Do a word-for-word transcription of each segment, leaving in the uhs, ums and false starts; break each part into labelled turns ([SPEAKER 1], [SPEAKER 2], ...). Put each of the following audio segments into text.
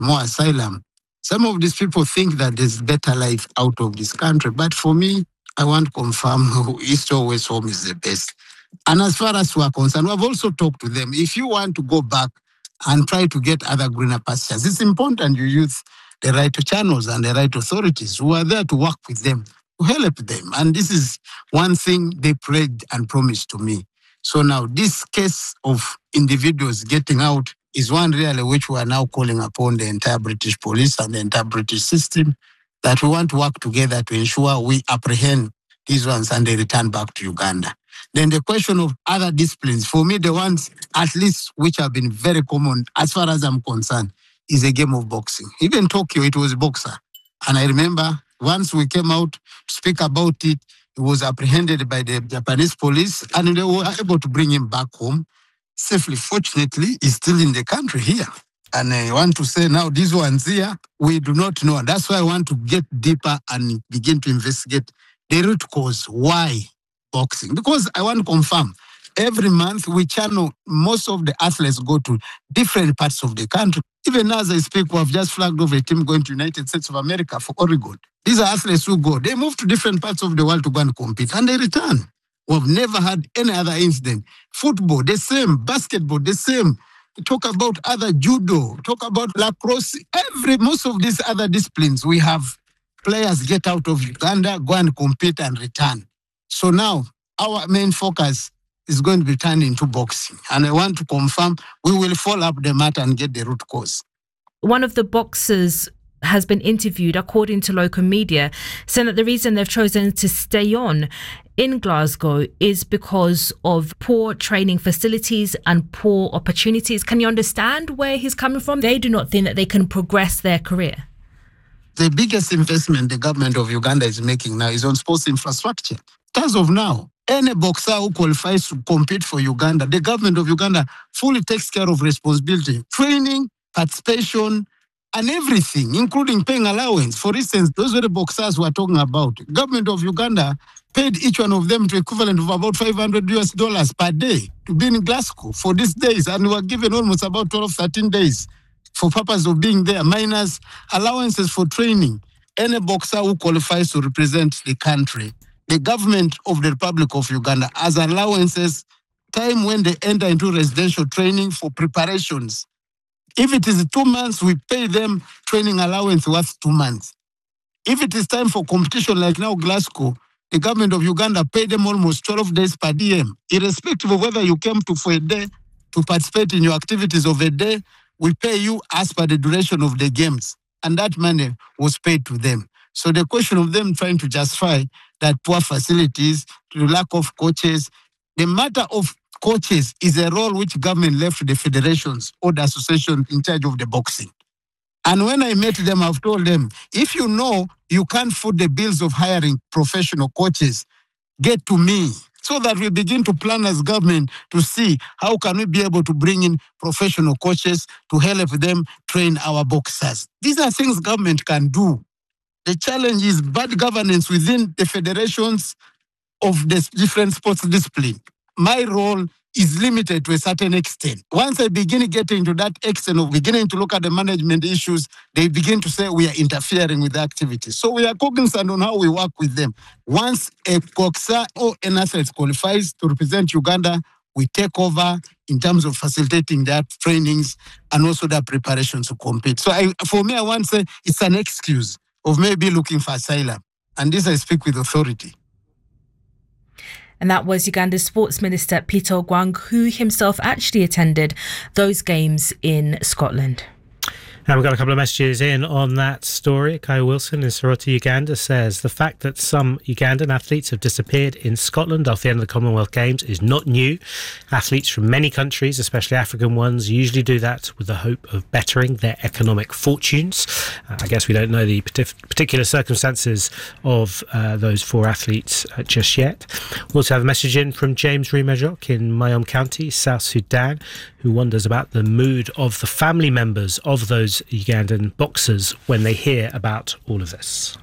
[SPEAKER 1] more asylum. Some of these people think that there's better life out of this country. But for me, I want to confirm East or West Home is the best. And as far as we are concerned, we've also talked to them. If you want to go back and try to get other greener pastures, it's important you use the right channels and the right authorities who are there to work with them, to help them. And this is one thing they prayed and promised to me. So now this case of individuals getting out is one really which we are now calling upon the entire British police and the entire British system that we want to work together to ensure we apprehend these ones and they return back to Uganda. Then the question of other disciplines, for me, the ones at least which have been very common as far as I'm concerned, is a game of boxing. Even Tokyo, it was a boxer. And I remember once we came out to speak about it, he was apprehended by the Japanese police and they were able to bring him back home safely. Fortunately, he's still in the country here. And I want to say now, these ones here, we do not know. And that's why I want to get deeper and begin to investigate the root cause. Why boxing? Because I want to confirm, every month we channel, most of the athletes go to different parts of the country. Even as I speak, we have just flagged off a team going to United States of America for Oregon. These are athletes who go. They move to different parts of the world to go and compete, and they return. We've never had any other incident. Football, the same. Basketball, the same. Talk about other judo. Talk about lacrosse. Every, most of these other disciplines, we have players get out of Uganda, go and compete and return. So now, our main focus is going to be turned into boxing. And I want to confirm we will follow up the matter and get the root cause.
[SPEAKER 2] One of the boxers has been interviewed, according to local media, saying that the reason they've chosen to stay on in Glasgow is because of poor training facilities and poor opportunities. Can you understand where he's coming from? They do not think that they can progress their career.
[SPEAKER 1] The biggest investment the government of Uganda is making now is on sports infrastructure. As of now, any boxer who qualifies to compete for Uganda, the government of Uganda fully takes care of responsibility, training, participation, and everything, including paying allowance. For instance, those were the boxers we are talking about. Government of Uganda paid each one of them to equivalent of about five hundred U S dollars per day to be in Glasgow for these days. And we were given almost about twelve, thirteen days for purpose of being there, minus allowances for training. Any boxer who qualifies to represent the country, the government of the Republic of Uganda has allowances, time when they enter into residential training for preparations. If it is two months, we pay them training allowance worth two months. If it is time for competition like now Glasgow, the government of Uganda paid them almost twelve days per diem. Irrespective of whether you came to for a day to participate in your activities of a day, we pay you as per the duration of the games. And that money was paid to them. So the question of them trying to justify that poor facilities, the lack of coaches, the matter of coaches is a role which government left to the federations or the association in charge of the boxing. And when I met them, I've told them, if you know you can't foot the bills of hiring professional coaches, get to me so that we begin to plan as government to see how can we be able to bring in professional coaches to help them train our boxers. These are things government can do. The challenge is bad governance within the federations of the different sports discipline. My role is limited to a certain extent. Once I begin getting to that extent of beginning to look at the management issues, they begin to say we are interfering with the activities. So we are cognizant on how we work with them. Once a boxer or an athlete qualifies to represent Uganda, we take over in terms of facilitating their trainings and also their preparation to compete. So I, for me, I want to say it's an excuse of maybe looking for asylum. And this I speak with authority.
[SPEAKER 2] And that was Uganda's Sports Minister Peter Ogwang, who himself actually attended those games in Scotland.
[SPEAKER 3] Now we've got a couple of messages in on that story. Kyle Wilson in Soroti, Uganda says the fact that some Ugandan athletes have disappeared in Scotland after the end of the Commonwealth Games is not new. Athletes from many countries, especially African ones, usually do that with the hope of bettering their economic fortunes. Uh, I guess we don't know the particular circumstances of uh, those four athletes uh, just yet. We also have a message in from James Rimajok in Mayom County, South Sudan, who wonders about the mood of the family members of those Ugandan boxers when they hear about all of this.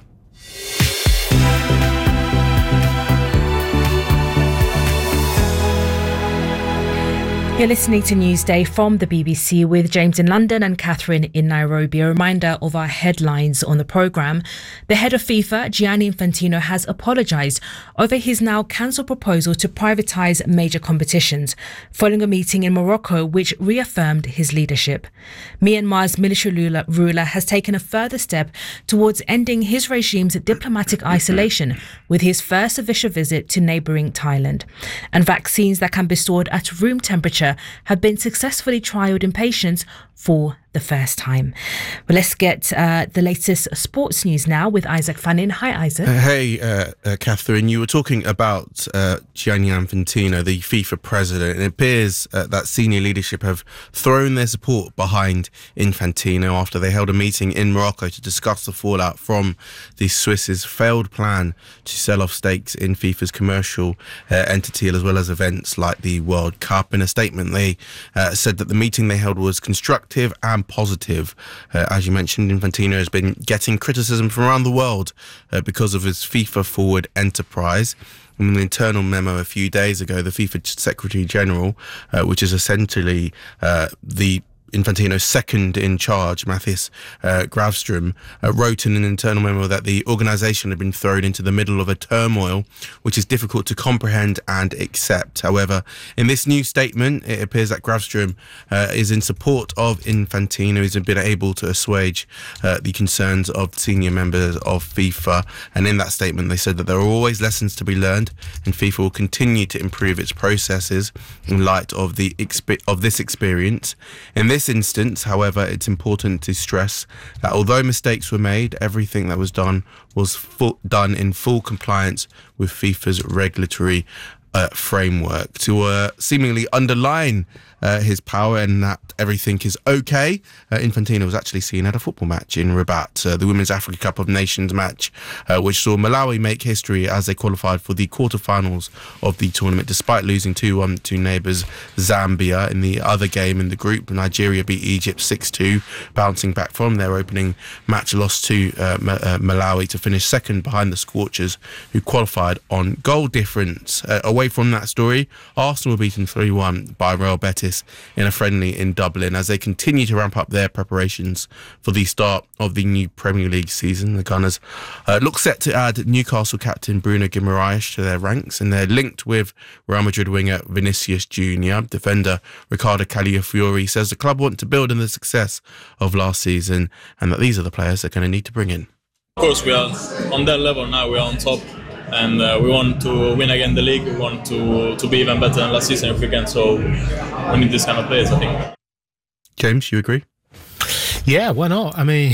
[SPEAKER 2] You're listening to Newsday from the B B C with James in London and Catherine in Nairobi. A reminder of our headlines on the programme. The head of FIFA, Gianni Infantino, has apologised over his now cancelled proposal to privatise major competitions, following a meeting in Morocco which reaffirmed his leadership. Myanmar's military ruler, ruler has taken a further step towards ending his regime's diplomatic isolation with his first official visit to neighbouring Thailand. And vaccines that can be stored at room temperature have been successfully trialled in patients for the first time. Well, let's get uh, the latest sports news now with Isaac Fannin. Hi, Isaac.
[SPEAKER 4] Uh, hey, uh, uh, Catherine. You were talking about uh, Gianni Infantino, the FIFA president. It appears uh, that senior leadership have thrown their support behind Infantino after they held a meeting in Morocco to discuss the fallout from the Swiss's failed plan to sell off stakes in FIFA's commercial uh, entity, as well as events like the World Cup. In a statement, they uh, said that the meeting they held was constructive and positive. Uh, as you mentioned, Infantino has been getting criticism from around the world uh, because of his FIFA forward enterprise. In an internal memo a few days ago, the FIFA Secretary General, uh, which is essentially uh, the Infantino's second in charge, Matthias uh, Gravström, uh, wrote in an internal memo that the organisation had been thrown into the middle of a turmoil which is difficult to comprehend and accept. However, in this new statement, it appears that Gravström uh, is in support of Infantino. He's been able to assuage uh, the concerns of senior members of FIFA. And in that statement, they said that there are always lessons to be learned, and FIFA will continue to improve its processes in light of the exp- of this experience. In this instance, however, it's important to stress that although mistakes were made, everything that was done was full, done in full compliance with FIFA's regulatory uh, framework. To uh, seemingly underline uh, his power and that everything is okay, uh, Infantino was actually seen at a football match in Rabat, uh, the Women's Africa Cup of Nations match, uh, which saw Malawi make history as they qualified for the quarterfinals of the tournament, despite losing two one to neighbours Zambia. In the other game in the group, Nigeria beat Egypt six two, bouncing back from their opening match loss to uh, Ma- uh, Malawi to finish second behind the Scorchers, who qualified on goal difference. Uh, away from that story, Arsenal were beaten three one by Real Betis in a friendly in Dublin as they continue to ramp up their preparations for the start of the new Premier League season. The Gunners uh, look set to add Newcastle captain Bruno Guimaraes to their ranks, and they're linked with Real Madrid winger Vinicius Junior Defender Ricardo Calafiori says the club want to build on the success of last season and that these are the players they're going to need to bring in.
[SPEAKER 5] Of course, we are on that level now. We are on top. And uh, we want to win again the league. We want to to be even better than last season if we can. So we need this kind of players, I think.
[SPEAKER 4] James, you agree?
[SPEAKER 3] Yeah, why not? I mean,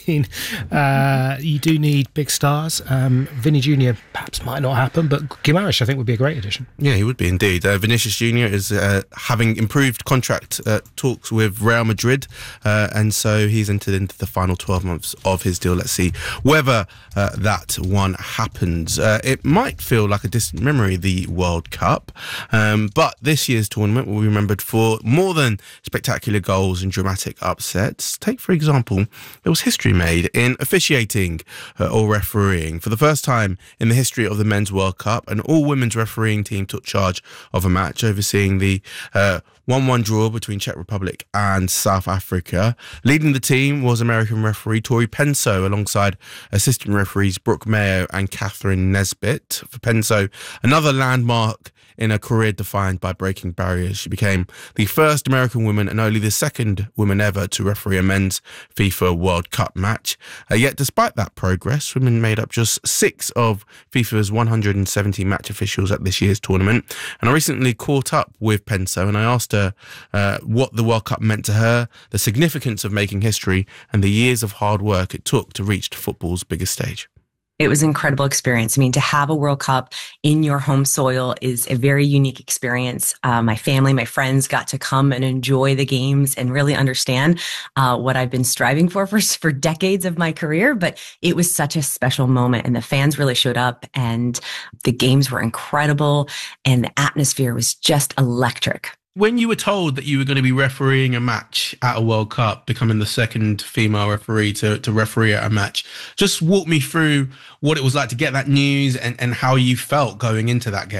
[SPEAKER 3] uh, you do need big stars. Um, Vinny Junior perhaps might not happen, but Guimaraes I think would be a great addition.
[SPEAKER 4] Yeah, he would be indeed. Uh, Vinicius Junior is uh, having improved contract uh, talks with Real Madrid, uh, and so he's entered into the final twelve months of his deal. Let's see whether uh, that one happens. Uh, it might feel like a distant memory, the World Cup, um, but this year's tournament will be remembered for more than spectacular goals and dramatic upsets. Take, for example, there was history made in officiating uh, or refereeing. For the first time in the history of the Men's World Cup, an all-women's refereeing team took charge of a match, overseeing the uh, one one draw between Czech Republic and South Africa. Leading the team was American referee Tori Penso, alongside assistant referees Brooke Mayo and Catherine Nesbitt. For Penso, another landmark in a career defined by breaking barriers. She became the first American woman and only the second woman ever to referee a men's FIFA World Cup match. Uh, yet despite that progress, women made up just six of FIFA's one hundred seventy match officials at this year's tournament. And I recently caught up with Penso and I asked her uh, what the World Cup meant to her, the significance of making history, and the years of hard work it took to reach football's biggest stage.
[SPEAKER 6] It was an incredible experience. I mean, to have a World Cup in your home soil is a very unique experience. Uh, my family, my friends got to come and enjoy the games and really understand uh, what I've been striving for, for for decades of my career. But it was such a special moment, and the fans really showed up, and the games were incredible, and the atmosphere was just electric.
[SPEAKER 4] When you were told that you were going to be refereeing a match at a World Cup, becoming the second female referee to, to referee at a match, just walk me through what it was like to get that news and, and how you felt going into that game.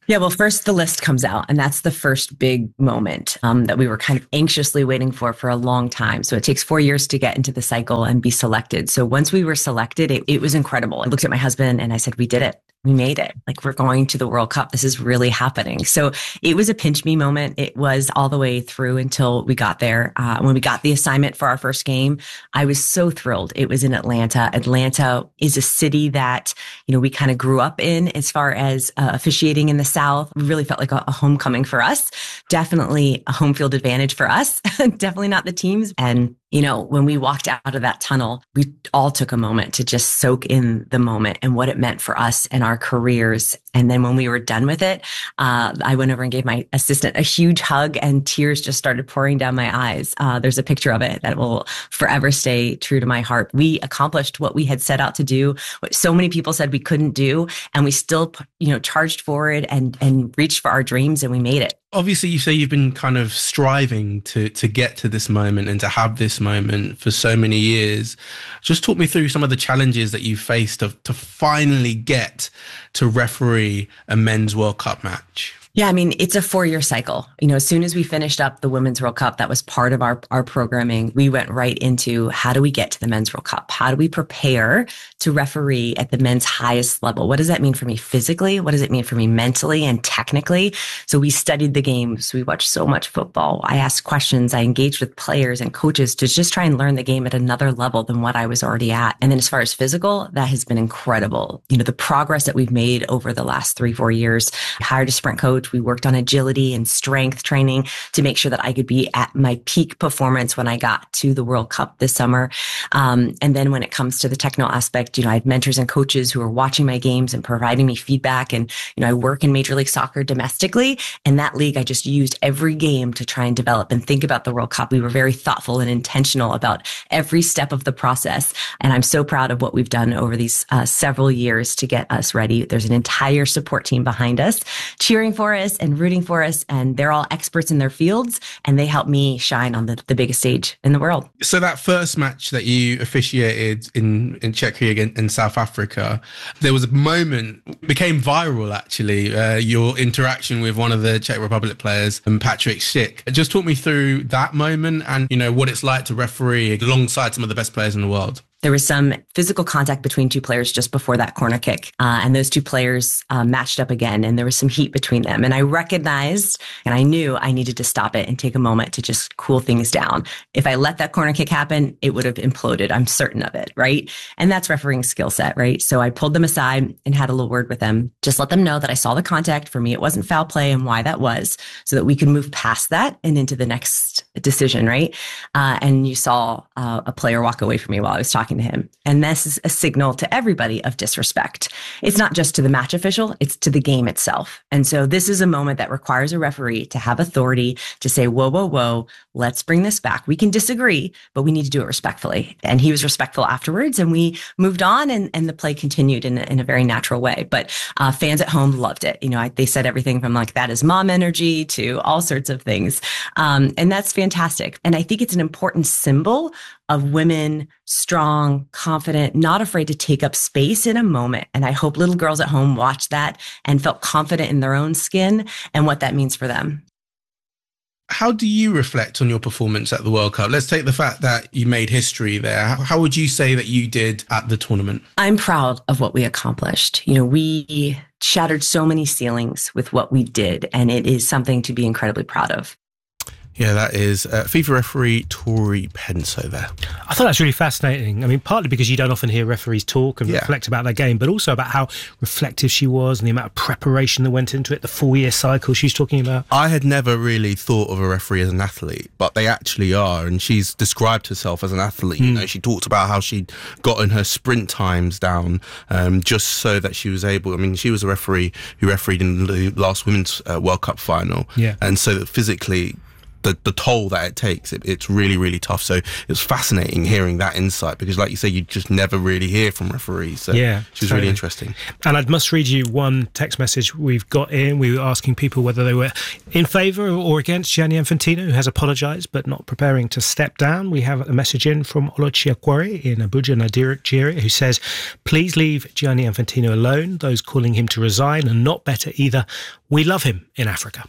[SPEAKER 6] Yeah, well, first the list comes out, and that's the first big moment um, that we were kind of anxiously waiting for for a long time. So it takes four years to get into the cycle and be selected. So once we were selected, it, it was incredible. I looked at my husband and I said, we did it. We made it. Like, we're going to the World Cup. This is really happening. So it was a pinch me moment. It was all the way through until we got there. Uh, when we got the assignment for our first game, I was so thrilled. It was in Atlanta. Atlanta is a city that, you know, we kind of grew up in as far as uh, officiating in the South. We really felt like a, a homecoming for us. Definitely a home field advantage for us. Definitely not the teams. And you know, when we walked out of that tunnel, we all took a moment to just soak in the moment and what it meant for us and our careers. And then when we were done with it, uh, I went over and gave my assistant a huge hug, and tears just started pouring down my eyes. Uh, there's a picture of it that will forever stay true to my heart. We accomplished what we had set out to do, what so many people said we couldn't do, and we still, you know, charged forward and and reached for our dreams, and we made it.
[SPEAKER 4] Obviously, you say you've been kind of striving to to get to this moment and to have this moment for so many years. Just talk me through some of the challenges that you faced to, to finally get to referee a men's World Cup match.
[SPEAKER 6] Yeah, I mean, it's a four-year cycle. You know, as soon as we finished up the Women's World Cup, that was part of our, our programming. We went right into how do we get to the Men's World Cup? How do we prepare to referee at the men's highest level? What does that mean for me physically? What does it mean for me mentally and technically? So we studied the games. We watched so much football. I asked questions. I engaged with players and coaches to just try and learn the game at another level than what I was already at. And then as far as physical, that has been incredible. You know, the progress that we've made over the last three, four years. I hired a sprint coach. We worked on agility and strength training to make sure that I could be at my peak performance when I got to the World Cup this summer. Um, and then when it comes to the technical aspect, you know, I had mentors and coaches who are watching my games and providing me feedback. And, you know, I work in Major League Soccer domestically. And that league, I just used every game to try and develop and think about the World Cup. We were very thoughtful and intentional about every step of the process. And I'm so proud of what we've done over these uh, several years to get us ready. There's an entire support team behind us, cheering for us and rooting for us, and they're all experts in their fields, and they help me shine on the, the biggest stage in the world.
[SPEAKER 4] So that first match that you officiated in, in Czechia against in South Africa, there was a moment, became viral actually, uh, your interaction with one of the Czech Republic players, Patrick Schick. Just talk me through that moment and, you know, what it's like to referee alongside some of the best players in the world.
[SPEAKER 6] There was some physical contact between two players just before that corner kick. Uh, and those two players uh, matched up again, and there was some heat between them. And I recognized and I knew I needed to stop it and take a moment to just cool things down. If I let that corner kick happen, it would have imploded. I'm certain of it, right? And that's refereeing skill set, right? So I pulled them aside and had a little word with them. Just let them know that I saw the contact. For me, it wasn't foul play and why that was, so that we could move past that and into the next decision, right? Uh, and you saw uh, a player walk away from me while I was talking to him. And this is a signal to everybody of disrespect. It's not just to the match official, it's to the game itself. And so this is a moment that requires a referee to have authority to say, whoa, whoa, whoa, let's bring this back. We can disagree, but we need to do it respectfully. And he was respectful afterwards, and we moved on, and, and the play continued in a, in a very natural way. But uh, fans at home loved it. You know, I, they said everything from like, that is mom energy to all sorts of things. Um, and that's fantastic. And I think it's an important symbol of women, strong, confident, not afraid to take up space in a moment. And I hope little girls at home watched that and felt confident in their own skin and what that means for them.
[SPEAKER 4] How do you reflect on your performance at the World Cup? Let's take the fact that you made history there. How would you say that you did at the tournament?
[SPEAKER 6] I'm proud of what we accomplished. You know, we shattered so many ceilings with what we did, and it is something to be incredibly proud of.
[SPEAKER 4] Yeah, that is uh, FIFA referee Tori Penso there.
[SPEAKER 3] I thought that's really fascinating. I mean, partly because you don't often hear referees talk and yeah. reflect about their game, but also about how reflective she was and the amount of preparation that went into it, the four-year cycle she's talking about.
[SPEAKER 4] I had never really thought of a referee as an athlete, but they actually are, and she's described herself as an athlete. Mm. You know, she talked about how she'd gotten her sprint times down um, just so that she was able, I mean, she was a referee who refereed in the last Women's uh, World Cup final,
[SPEAKER 3] yeah.
[SPEAKER 4] and so that physically the, the toll that it takes. It, it's really, really tough. So it was fascinating hearing that insight because, like you say, you just never really hear from referees. So
[SPEAKER 3] yeah,
[SPEAKER 4] it was
[SPEAKER 3] totally.
[SPEAKER 4] really interesting.
[SPEAKER 3] And I must read you one text message we've got in. We were asking people whether they were in favour or against Gianni Infantino, who has apologised but not preparing to step down. We have a message in from Olochiakwari in Abuja, Nigeria, who says, please leave Gianni Infantino alone. Those calling him to resign are not better either. We love him in Africa.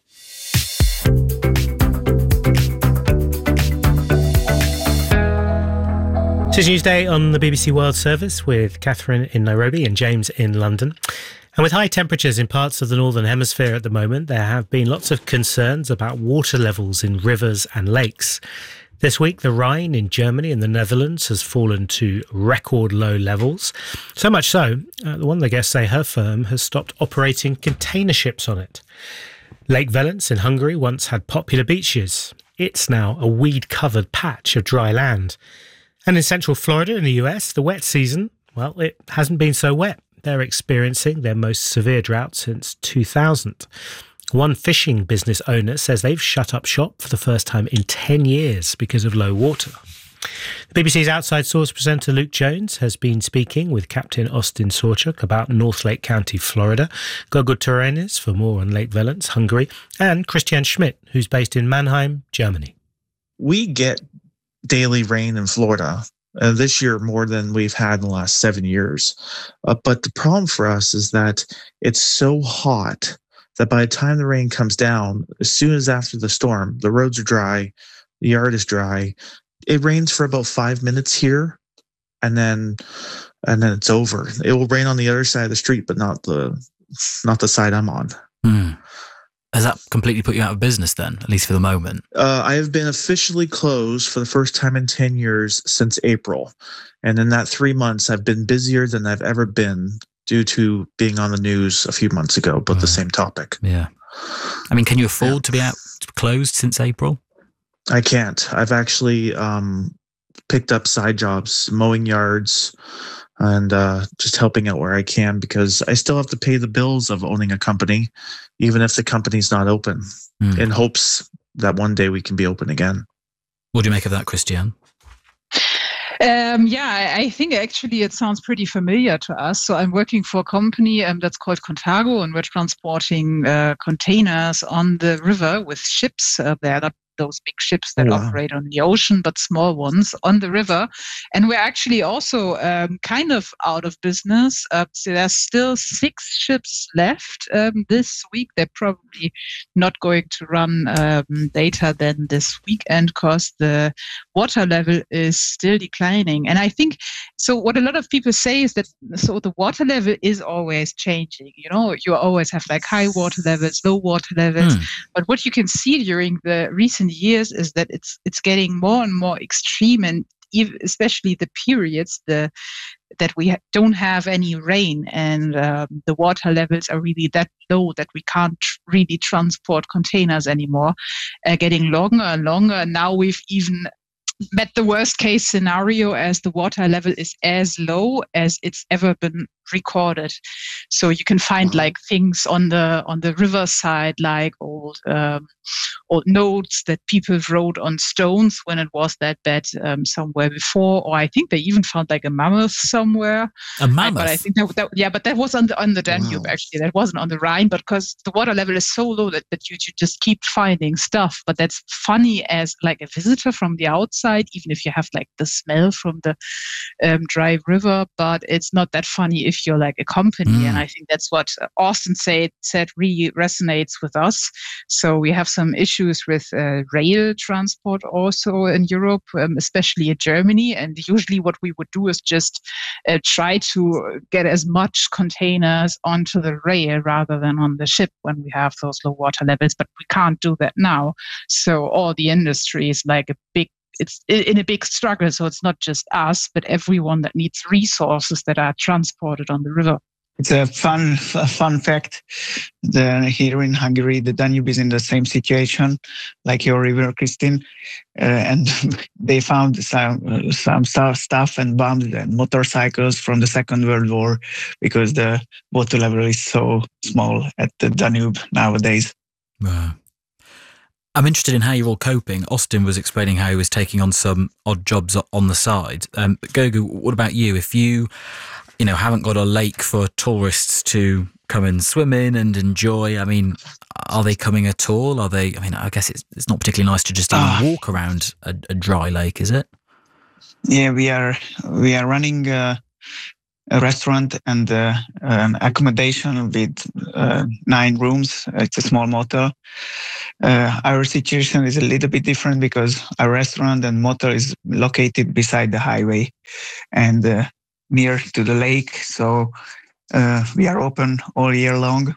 [SPEAKER 3] It's Newsday on the B B C World Service with Catherine in Nairobi and James in London. And with high temperatures in parts of the Northern Hemisphere at the moment, there have been lots of concerns about water levels in rivers and lakes. This week, the Rhine in Germany and the Netherlands has fallen to record low levels. So much so, uh, one of the guests say her firm has stopped operating container ships on it. Lake Velence in Hungary once had popular beaches. It's now a weed-covered patch of dry land. And in central Florida in the U S, the wet season, well, it hasn't been so wet. They're experiencing their most severe drought since two thousand. One fishing business owner says they've shut up shop for the first time in ten years because of low water. The B B C's Outside Source presenter Luke Jones has been speaking with Captain Austin Sorchuk about North Lake County, Florida, Gogo Terenes for more on Lake Velence, Hungary, and Christian Schmidt, who's based in Mannheim, Germany.
[SPEAKER 7] We get daily rain in Florida uh, this year more than we've had in the last seven years. Uh, but the problem for us is that it's so hot that by the time the rain comes down, as soon as after the storm, the roads are dry, the yard is dry. It rains for about five minutes here, and then and then it's over. It will rain on the other side of the street, but not the not the side I'm on.
[SPEAKER 8] Hmm. Has that completely put you out of business then, at least for the moment?
[SPEAKER 7] Uh, I have been officially closed for the first time in ten years since April. And in that three months, I've been busier than I've ever been due to being on the news a few months ago about right. the same topic.
[SPEAKER 8] Yeah. I mean, can you afford yeah. to be out closed since April?
[SPEAKER 7] I can't. I've actually um, picked up side jobs, mowing yards, and uh, just helping out where I can because I still have to pay the bills of owning a company, even if the company's not open, mm. in hopes that one day we can be open again.
[SPEAKER 8] What do you make of that, Christian?
[SPEAKER 9] Um, yeah, I think actually it sounds pretty familiar to us. So I'm working for a company um, that's called Contago, and we're transporting uh, containers on the river with ships. Uh, they're not those big ships that wow. operate on the ocean, but small ones on the river. And we're actually also um, kind of out of business. Uh, so there's still six ships left um, this week. They're probably not going to run um, later than this weekend because the water level is still declining. And I think, so what a lot of people say is that, so the water level is always changing. You know, you always have like high water levels, low water levels. Mm. But what you can see during the recent years is that it's it's getting more and more extreme, and even, especially the periods the that we ha- don't have any rain, and um, the water levels are really that low that we can't tr- really transport containers anymore, uh, getting longer and longer. And now we've even met the worst case scenario as the water level is as low as it's ever been recorded. So you can find like things on the on the riverside, like old um, old notes that people wrote on stones when it was that bad um, somewhere before. Or I think they even found like a mammoth somewhere.
[SPEAKER 8] A mammoth.
[SPEAKER 9] But I think that, that yeah, but that was on the on the Danube wow. actually. That wasn't on the Rhine, but because the water level is so low that, that you should just keep finding stuff. But that's funny as like a visitor from the outside, even if you have like the smell from the um, dry river. But it's not that funny if you're like a company. Mm. And I think that's what Austin said said really resonates with us. So we have some issues with uh, rail transport also in Europe, um, especially in Germany. And usually what we would do is just uh, try to get as much containers onto the rail rather than on the ship when we have those low water levels. But we can't do that now. So all the industry is like a big It's in a big struggle, so it's not just us, but everyone that needs resources that are transported on the river.
[SPEAKER 10] It's a fun, a fun fact. The, here in Hungary, the Danube is in the same situation like your river, Christine, uh, and they found some some stuff and bombs and motorcycles from the Second World War because the water level is so small at the Danube nowadays.
[SPEAKER 8] Wow. I'm interested in how you're all coping. Austin was explaining how he was taking on some odd jobs on the side. Um, but Gogu, what about you? If you, you know, haven't got a lake for tourists to come and swim in and enjoy, I mean, are they coming at all? Are they, I mean, I guess it's it's not particularly nice to just even uh, walk around a, a dry lake, is it?
[SPEAKER 10] Yeah, we are, we are running uh, a restaurant and uh, an accommodation with uh, nine rooms. It's a small motel. Uh, our situation is a little bit different because our restaurant and motel is located beside the highway and uh, near to the lake. So uh, we are open all year long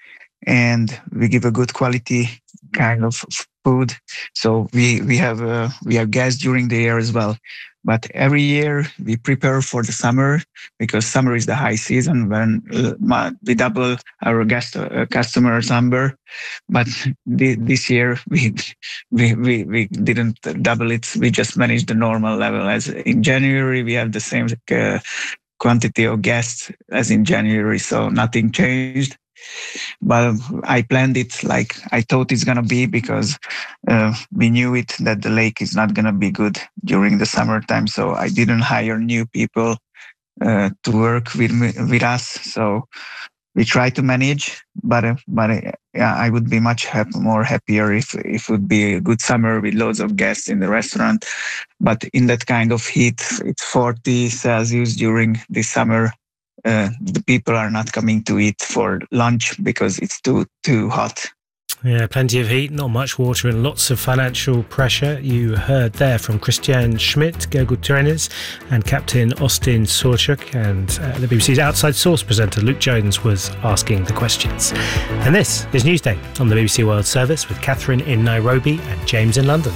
[SPEAKER 10] and we give a good quality kind of food. So we, we have uh, we have guests during the year as well. But every year we prepare for the summer because summer is the high season when uh, we double our guest uh, customer number. But th- this year we, we we we didn't double it. We just managed the normal level. As in January we have the same uh, quantity of guests as in January, so nothing changed. But I planned it like I thought it's gonna be because uh, we knew it that the lake is not gonna be good during the summertime. So I didn't hire new people uh, to work with me, with us. So we try to manage, but uh, but uh, yeah, I would be much happy, more happier if if it would be a good summer with loads of guests in the restaurant. But in that kind of heat, it's forty Celsius during the summer. Uh, the people are not coming to eat for lunch because it's too too hot.
[SPEAKER 3] Yeah, plenty of heat, not much water and lots of financial pressure. You heard there from Christian Schmidt, Gogu Turanes and Captain Austin Sorchuk, and uh, the B B C's Outside Source presenter Luke Jones was asking the questions. And this is Newsday on the B B C World Service with Catherine in Nairobi and James in London.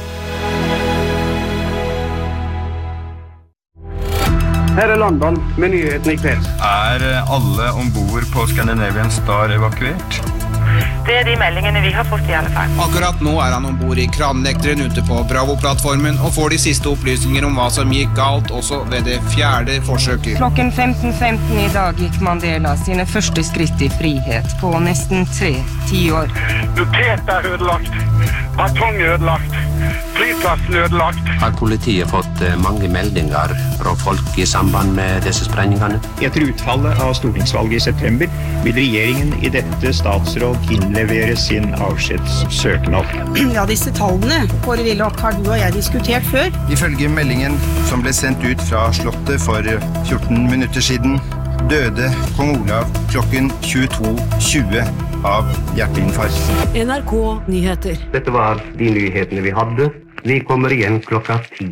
[SPEAKER 11] Her er London med nyhetene I kveld.
[SPEAKER 12] Er alle ombord på Scandinavian Star evakuert?
[SPEAKER 13] Det er de meldingene vi har fått I alle fall.
[SPEAKER 14] Akkurat nå er han ombord I kranlekteren ute på Bravo-plattformen og får de siste opplysninger om hva som gikk galt også ved det fjerde forsøket.
[SPEAKER 13] Klokken femten femten I dag gikk Mandela sine første skritt I frihet på nesten tre tiår.
[SPEAKER 11] Tapet er ødelagt, batong er ødelagt, flyplassen er ødelagt.
[SPEAKER 15] Har politiet fått mange meldinger fra folk I samband med disse sprengingene?
[SPEAKER 16] Etter utfallet av stortingsvalget I september vil regjeringen I dette statsråd innlevere sin avskjedssøknad.
[SPEAKER 17] Ja, disse tallene, Kåre Willoch, har du og jeg diskutert før.
[SPEAKER 12] Ifølge meldingen som ble sendt ut fra Slottet for fjorten minutter siden, døde kong Olav klokken tjueto tjue av hjerteinfarkt.
[SPEAKER 17] N R K Nyheter.
[SPEAKER 15] Dette var de nyhetene vi hadde. Vi kommer igjen klokka ti.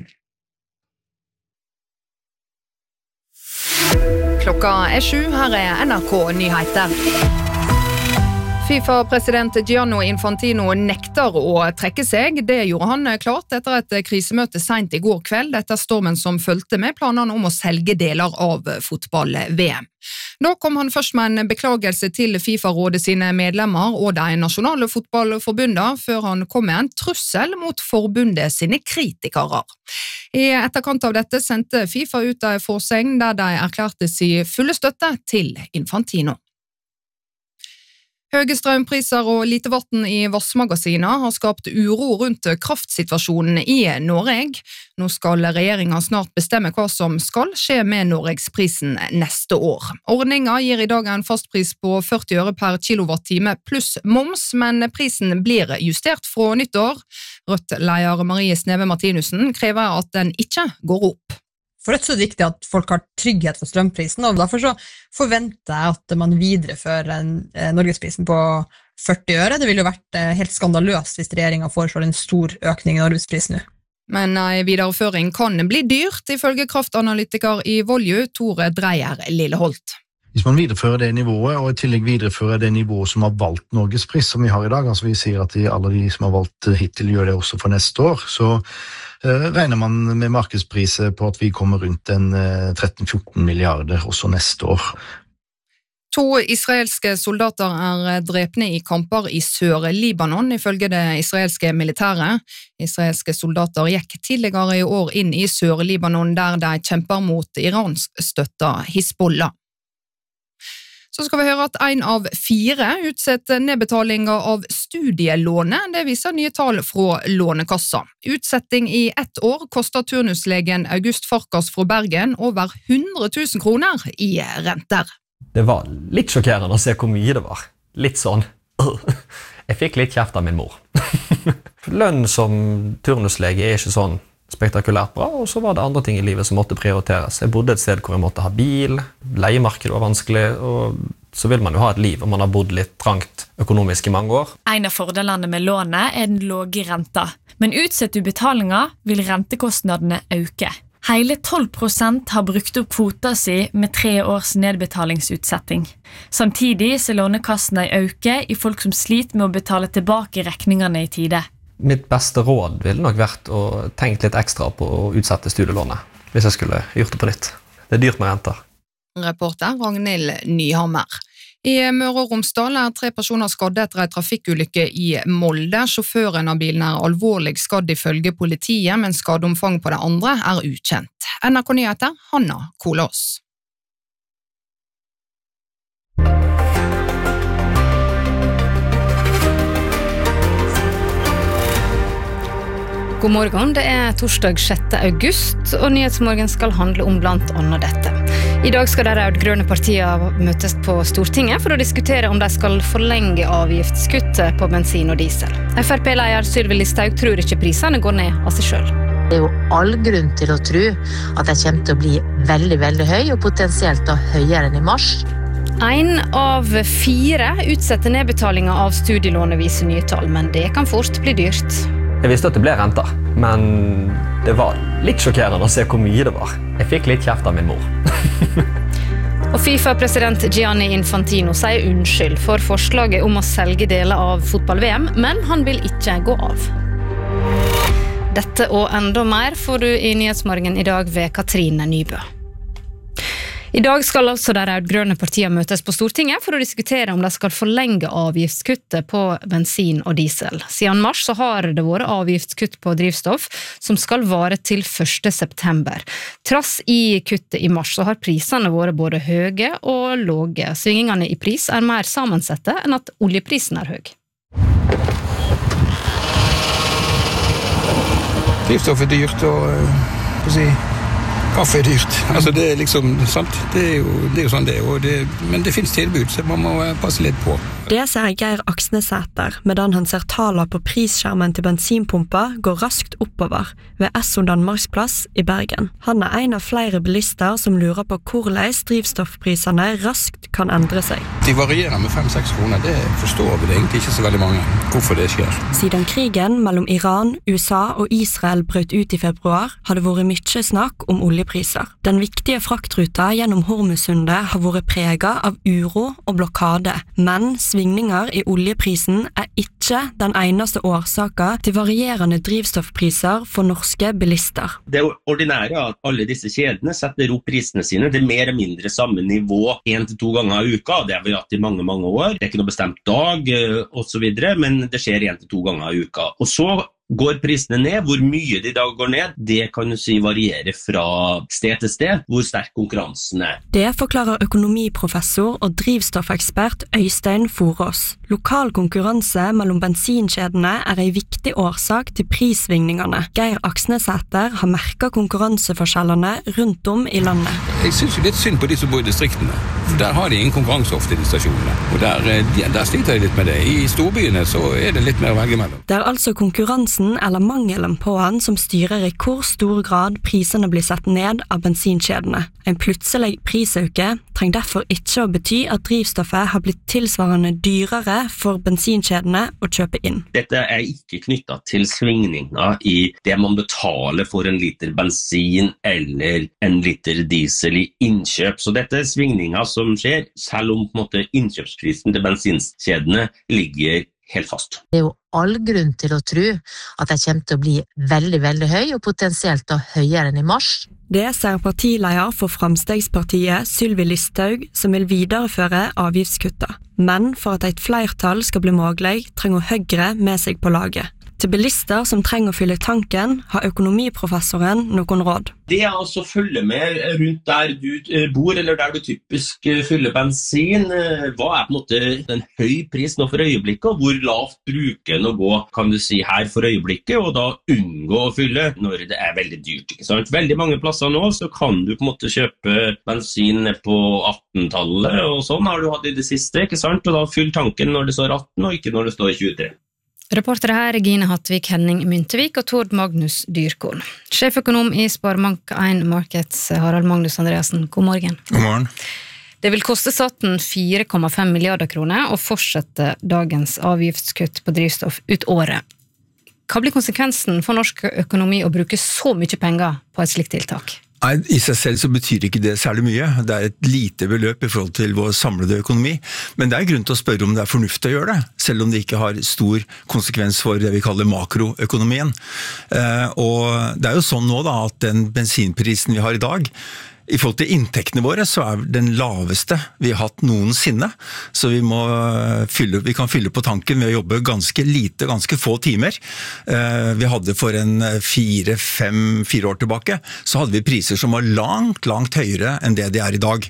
[SPEAKER 18] Klokka er sju, her er N R K Nyheter. FIFA-president Gianni Infantino nekter å trekke seg. Det gjorde han klart etter et krisemøte sent I går kveld etter stormen som fulgte med planene om å selge deler av fotball-V M. Da kom han først med en beklagelse til FIFA-rådet sine medlemmer og de nasjonale fotballforbundene, før han kom med en trussel mot forbundet sine kritikere. I etterkant av dette sendte FIFA ut en forsegn der de erklærte sin fulle støtte til Infantino. Høye strømpriser og lite vatten I vassmagasiner har skapt uro rundt kraftsituasjonen I Norge. Nå skal regjeringen snart bestemme hva som skal skje med Norgesprisen neste år. Ordningen gir I dag en fastpris på førti øre per kilowattime pluss moms, men prisen blir justert fra nyttår. Rødt-leder Marie Sneve Martinussen krever at den ikke går opp.
[SPEAKER 19] For det er så viktig at folk har trygghet for strømprisen, og derfor så forventer jeg at man viderefører en, eh, Norgesprisen på førti øre. Det ville jo vært eh, helt skandaløst hvis regjeringen foreslår en stor økning I Norgesprisen nå.
[SPEAKER 18] Men en videreføring kan bli dyrt, ifølge kraftanalytiker I Volju, Tore Dreyer Lilleholt.
[SPEAKER 20] Hvis man viderefører det nivået, og I tillegg viderefører det nivået som har valgt Norgespris, som vi har I dag, altså vi sier at de, alle de som har valgt hittil gjør det også for neste år, så eh, regner man med markedspriser på at vi kommer rundt en eh, tretten fjorten milliarder også neste år.
[SPEAKER 18] To israelske soldater er drepne I kamper I Sør-Libanon, ifølge det israelske militæret. Israelske soldater gikk tidligere I år inn I Sør-Libanon, der de kjemper mot iransk støtta Hizbollah. Så skal vi høre at en av fire utsetter nedbetalinger av studielånet. Det viser nye tall fra Lånekassa. Utsetting i ett år koster turnuslegen August Farkas fra Bergen over hundre tusen kroner i renter.
[SPEAKER 21] Det var litt sjokkerende å se hvor mye det var. Litt sånn. Jeg fikk litt kjeft av min mor. Lønn som turnuslege er ikke sånn spektakulært bra, og så var det andre ting i livet som måtte prioriteres. Jeg bodde et sted hvor jeg måtte ha bil, leiemarkedet var vanskelig, og så vil man jo ha et liv, og man har bodd litt trangt økonomisk i mange år.
[SPEAKER 22] En av fordelene med lånet er den låge renta, men utsetter du betalinger vil rentekostnadene øke. Hele tolv prosent har brukt opp kvota si med tre års nedbetalingsutsetting. Samtidig så lånekassene øke i folk som sliter med å betale tilbake rekningene i tide.
[SPEAKER 21] Mitt beste råd ville nok vært å tenke litt ekstra på å utsette studielånet, hvis jeg skulle gjort det på nytt. Det er dyrt med renter.
[SPEAKER 18] Reporter Ragnhild Nyhammer. I Møre og Romsdal er tre personer skadde etter en trafikkulykke i Molde. Sjåføren av bilen er alvorlig skadd ifølge politiet, men skadeomfang på det andre er ukjent. N R K Nyheter, Hanna Kolås.
[SPEAKER 23] God morgen, det er torsdag sjette august, og Nyhetsmorgen skal handle om blant annet dette. I dag skal de rød-grønne partiene møtes på Stortinget for å diskutere om de skal forlenge avgiftskuttet på bensin og diesel. F R P-leder Sylvi Listhaug tror ikke prisene går ned av seg selv.
[SPEAKER 24] Det er jo all grunn til å tro at de kommer til å bli veldig, veldig høy, og potensielt da høyere enn i mars.
[SPEAKER 23] En av fire utsetter nedbetalinger av studielånet viser nye tall, men det kan fort bli dyrt.
[SPEAKER 21] Jeg visste at det ble renter, men det var litt sjokkerende å se hvor mye det var. Jeg fikk litt kjeft av min mor.
[SPEAKER 23] Og FIFA-president Gianni Infantino sier unnskyld for forslaget om å selge deler av fotball-V M, men han vil ikke gå av. Dette og enda mer får du i Nyhetsmorgen i dag ved Katrine Nybø. I dag skal altså de rød-grønne partiene møtes på Stortinget for å diskutere om de skal forlenge avgiftskuttet på bensin og diesel. Siden mars så har det vært avgiftskutt på drivstoff som skal vare til første september. Trass i kuttet i mars så har prisene vært både høye og låge. Svingingene i pris er mer sammensette enn at oljeprisen er høy.
[SPEAKER 25] Drivstoff er dyrt, og hva si, kaffe er dyrt. Altså det er liksom sant. Det er jo, det er jo sånn det er, og det, men det finnes tilbud, så man må passe litt på.
[SPEAKER 26] Det ser Geir Aksnesæter, medan han ser taler på prisskjermen til bensinpumper går raskt oppover ved Esso Danmarksplass i Bergen. Han er en av flere bilister som lurer på hvordan drivstoffprisene raskt kan endre seg.
[SPEAKER 25] De varierer med fem seks kroner, det forstår vi det egentlig ikke så veldig mange, hvorfor det skjer.
[SPEAKER 26] Siden krigen mellom Iran, U S A og Israel brøt ut i februar, har det vært mye snakk om oljepriser. Den viktige fraktruta gjennom Hormusundet har vært preget av uro og blokade, men svingninger i oljeprisen er ikke den eneste årsaken til varierende drivstoffpriser for norske bilister.
[SPEAKER 27] Det ordinære er at alle disse kjedene setter opp prisene sine til mer eller mindre samme nivå en til to ganger i uka. Det har vi hatt i mange, mange år. Det er ikke noe bestemt dag og så videre, men det skjer en til to ganger i uka. Og så går prisene ned. Hvor mye de i dag går ned, det kan du si varierer fra sted til sted, hvor sterk konkurransen er.
[SPEAKER 26] Det forklarer økonomiprofessor og drivstoffekspert Øystein Forås. Lokal konkurranse mellom bensinkjedene er en viktig årsak til prissvingningene. Geir Aksnesæter har merket konkurranseforskjellene rundt om i landet.
[SPEAKER 25] Jeg synes jo litt synd på de som bor i distriktene, for der har de ingen konkurranse ofte i de stasjonene, og der, der sliter de litt med det. I storbyene så er det litt mer å velge mellom.
[SPEAKER 26] Det er altså konkurranse eller mangelen på han som styrer i hvor stor grad prisene blir satt ned av bensinkjedene. En plutselig prisøke trenger derfor ikke å bety at drivstoffet har blitt tilsvarende dyrere for bensinkjedene å kjøpe inn.
[SPEAKER 27] Dette er ikke knyttet til svingninger i det man betaler for en liter bensin eller en liter diesel i innkjøp. Så dette er svingninger som skjer selv om på en måte, innkjøpsprisen til bensinkjedene ligger helt fast.
[SPEAKER 24] Det er jo all grunn til å tro at de kommer til å bli veldig, veldig høy, og potensielt da høyere enn i mars.
[SPEAKER 26] Det ser partileder for Framstegspartiet Sylvi Listhaug, som vil videreføre avgiftskutta. Men for at et flertall skal bli mulig, trenger Høyre med seg på laget. Til bilister som trenger å fylle tanken, har økonomiprofessoren noen råd.
[SPEAKER 27] Det er altså å følge med rundt der du bor, eller der du typisk fyller bensin. Hva er på en måte en høy pris nå for øyeblikket, og hvor lavt bruker den å gå, kan du si, her for øyeblikket, og da unngå å fylle når det er veldig dyrt, ikke sant? Veldig mange plasser nå så kan du på en måte kjøpe bensin på attentallet, og sånn har du hatt i det siste, ikke sant? Og da fyll tanken når det står atten, og ikke når det står tjuetre.
[SPEAKER 23] Reportere her Gine Hattvik, Henning Myntevik og Tord Magnus Dyrkorn. Sjeføkonom i Sparebank one Markets, Harald Magnus Andreasen, god morgen.
[SPEAKER 1] God morgen.
[SPEAKER 23] Det vil koste staten fire komma fem milliarder kroner å fortsette dagens avgiftskutt på drivstoff ut året. Hva blir konsekvensen for norsk økonomi å bruke så mye penger på et slikt tiltak?
[SPEAKER 1] Nei, i seg selv så betyr ikke det særlig mye. Det er et lite beløp i forhold til vår samlede økonomi. Men det er grunn til å spørre om det er fornuftig å gjøre det, selv om det ikke har stor konsekvens for det vi kaller makroøkonomien. Eh, og det er jo sånn nå da, at den bensinprisen vi har i dag, i forhold til inntektene våre så er den laveste vi har hatt noensinne, så vi, må fylle, vi kan fylle på tanken ved å jobbe ganske lite, ganske få timer. Vi hadde for en fire, fem, fire år tilbake, så hadde vi priser som var langt, langt høyere enn det de er i dag.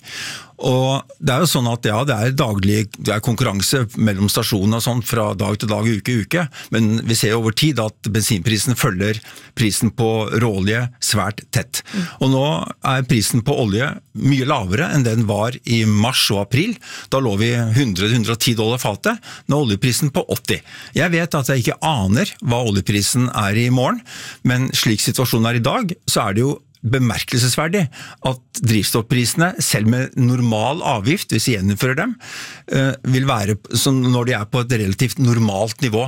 [SPEAKER 1] Og det er jo sånn at ja, det er daglig det er konkurranse mellom stasjonene og sånt fra dag til dag, uke i uke, men vi ser over tid at bensinprisen følger prisen på råolje svært tett. Mm. Og nå er prisen på olje mye lavere enn den var i mars og april. Da lå vi hundre til hundre og ti dollar fatet, nå er oljeprisen på åtti. Jeg vet at jeg ikke aner hva oljeprisen er i morgen, men slik situasjonen er i dag, så er det jo bemerkelsesverdig at drivstoffprisene, selv med normal avgift, hvis vi gjennomfører dem, vil være som når de er på et relativt normalt nivå.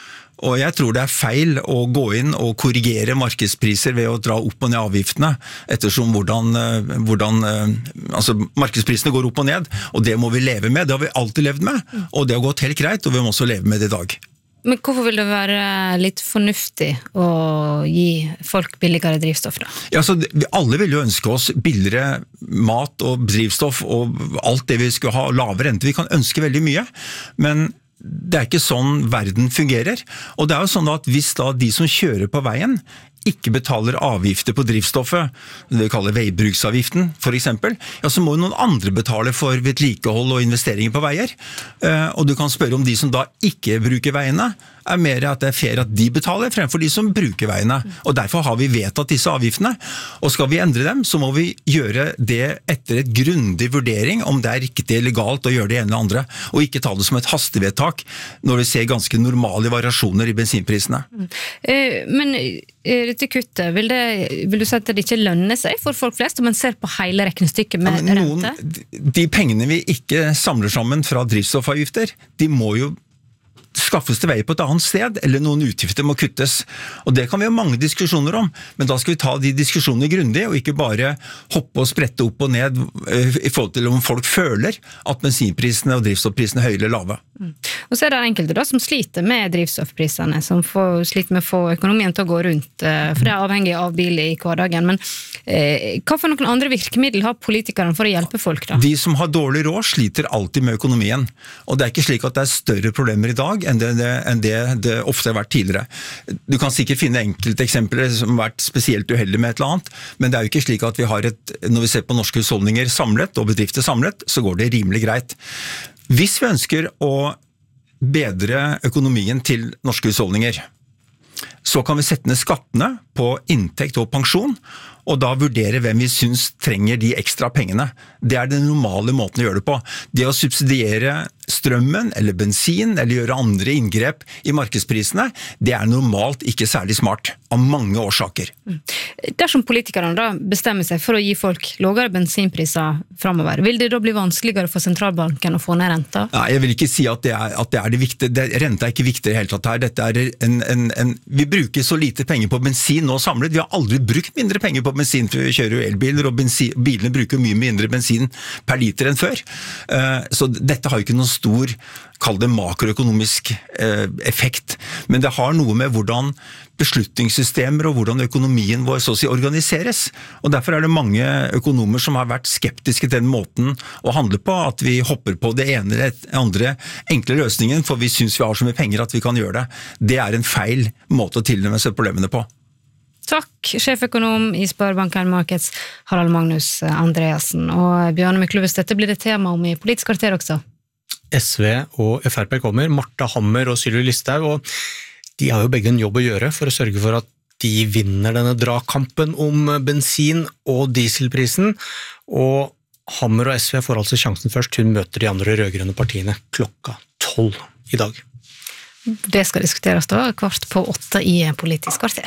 [SPEAKER 1] Og jeg tror det er feil å gå inn og korrigere markedspriser ved å dra opp og ned avgiftene, ettersom hvordan, hvordan altså markedsprisene går opp og ned, og det må vi leve med. Det har vi alltid levd med, og det har gått helt greit, og vi må også leve med det i dag.
[SPEAKER 23] Men hvorfor vil det være litt fornuftig å gi folk billigere drivstoff da?
[SPEAKER 1] Ja, så alle vil jo ønske oss billigere mat og drivstoff og alt det vi skal ha, lavere rente. Vi kan ønske veldig mye, men det er ikke sånn verden fungerer. Og det er jo sånn at hvis da de som kjører på veien ikke betaler avgifter på drivstoffet, det vi kaller veibruksavgiften for eksempel, ja, så må noen andre betale for vedlikehold og investeringer på veier. Og du kan spørre om de som da ikke bruker veiene, er mer at det er fair at de betaler fremfor de som bruker veiene. Og derfor har vi vedtatt disse avgiftene. Og skal vi endre dem, så må vi gjøre det etter et grundig vurdering om det er riktig eller galt å gjøre det ene eller andre, og ikke ta det som et hastevedtak når vi ser ganske normale variasjoner i bensinprisene.
[SPEAKER 23] Mm. Men dette kuttet, vil, det, vil du si at det ikke lønner seg for folk flest om man ser på hele regnestykket med ja, noen,
[SPEAKER 1] rente? De pengene vi ikke samler sammen fra drivstoffavgifter, de må jo skaffes til vei på et annet sted, eller noen utgifter må kuttes. Og det kan vi ha mange diskusjoner om, men da skal vi ta de diskusjonene grundig, og ikke bare hoppe og sprette opp og ned i forhold til om folk føler at bensinprisene og drivstoffprisene er høye eller lave.
[SPEAKER 23] Mm. Og så er det enkelte da som sliter med drivstoffprisene, som får, sliter med å få økonomien til å gå rundt, for det er avhengig av bil i hverdagen. Men eh, hva for noen andre virkemiddel har politikerne for å hjelpe folk da?
[SPEAKER 1] De som har dårlig råd sliter alltid med økonomien, og det er ikke slik at det er større problemer i dag enn det, det, enn det, det ofte har vært tidligere. Du kan sikkert finne enkelte eksempler som har vært spesielt uheldige med et eller annet, men det er jo ikke slik at vi har et, når vi ser på norske husholdninger samlet og bedrifter samlet, så går det rimelig greit. Hvis vi ønsker å bedre økonomien til norske husholdninger, så kan vi sette ned skattene på inntekt og pensjon, og da vurdere hvem vi synes trenger de ekstra pengene. Det er den normale måten å gjøre det på. Det å subsidiere strømmen eller bensin eller gjøre andre inngrep i markedsprisene, det er normalt ikke særlig smart, av mange årsaker.
[SPEAKER 23] Dersom politikerne da bestemmer seg for å gi folk lavere bensinpriser fremover, vil det da bli vanskeligere for sentralbanken å få ned renta?
[SPEAKER 1] Nei, jeg vil ikke si at det er, at det, er det viktige. Det, renta er ikke viktig i hele tatt her. Dette er en, en, en, vi bruker så lite penger på bensin nå samlet. Vi har aldri brukt mindre penger på bensin, for vi kjører jo elbiler, og bensin, bilene bruker mye mindre bensin per liter enn før. Uh, så dette har jo ikke noen stor, kall det makroøkonomisk eh, effekt, men det har noe med hvordan beslutningssystemer og hvordan økonomien vår så å si organiseres. Og derfor er det mange økonomer som har vært skeptiske til den måten å handle på, at vi hopper på det ene eller andre enkle løsningen, for vi synes vi har så mye penger at vi kan gjøre det. Det er en feil måte å tilnærme seg problemene på.
[SPEAKER 23] Takk, sjeføkonom i Sparebanken Markets, Harald Magnus Andreassen. Og Bjørn Myklebust, dette blir det tema om i Politisk kvarter også.
[SPEAKER 2] S V og F R P kommer, Martha Hammer og Sylvi Listhaug, og de har jo begge en jobb å gjøre for å sørge for at de vinner denne dragkampen om bensin- og dieselprisen, og Hammer og S V får altså sjansen først. Hun møter de andre rødgrønne partiene klokka tolv i dag.
[SPEAKER 23] Det skal diskuteres da, kvart på åtte i Politisk kvarter.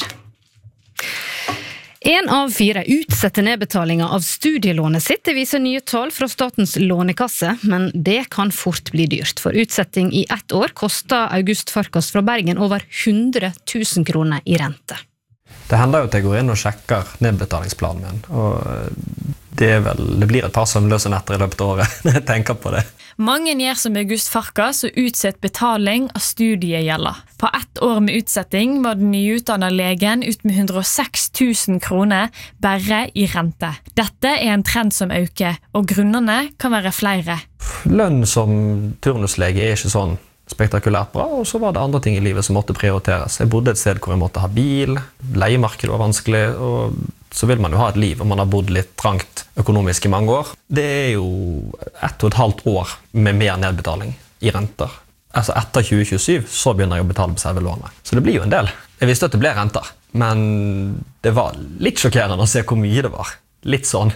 [SPEAKER 23] En av fire utsetter nedbetalinger av studielånet sitt, det viser nye tall fra Statens lånekasse, men det kan fort bli dyrt. For utsetting i ett år koster August Farkas fra Bergen over hundre tusen kroner i rente.
[SPEAKER 21] Det hender jo at jeg går inn og sjekker nedbetalingsplanen min, og det, er vel, det blir et par søvnløse netter i løpet av året når jeg tenker på det.
[SPEAKER 22] Mange gjør som August Farkas og utsett betaling av studiegjelder. På ett år med utsetting var den nyutdannede legen ut med hundre og seks tusen kroner bare i rente. Dette er en trend som øker, og grunnene kan være flere.
[SPEAKER 21] Lønn som turnuslege er ikke sånn spektakulært bra, og så var det andre ting i livet som måtte prioriteres. Jeg bodde et sted hvor jeg måtte ha bil, leiemarkedet var vanskelig, og så vil man jo ha et liv, og man har bodd litt trangt økonomisk i mange år. Det er jo ett og et halvt år med mer nedbetaling i renter. Altså etter tjue tjuesyv så begynner jeg å betale på selve lånet. Så det blir jo en del. Jeg visste at det ble renter, men det var litt sjokkerende å se hvor mye det var. Litt sånn,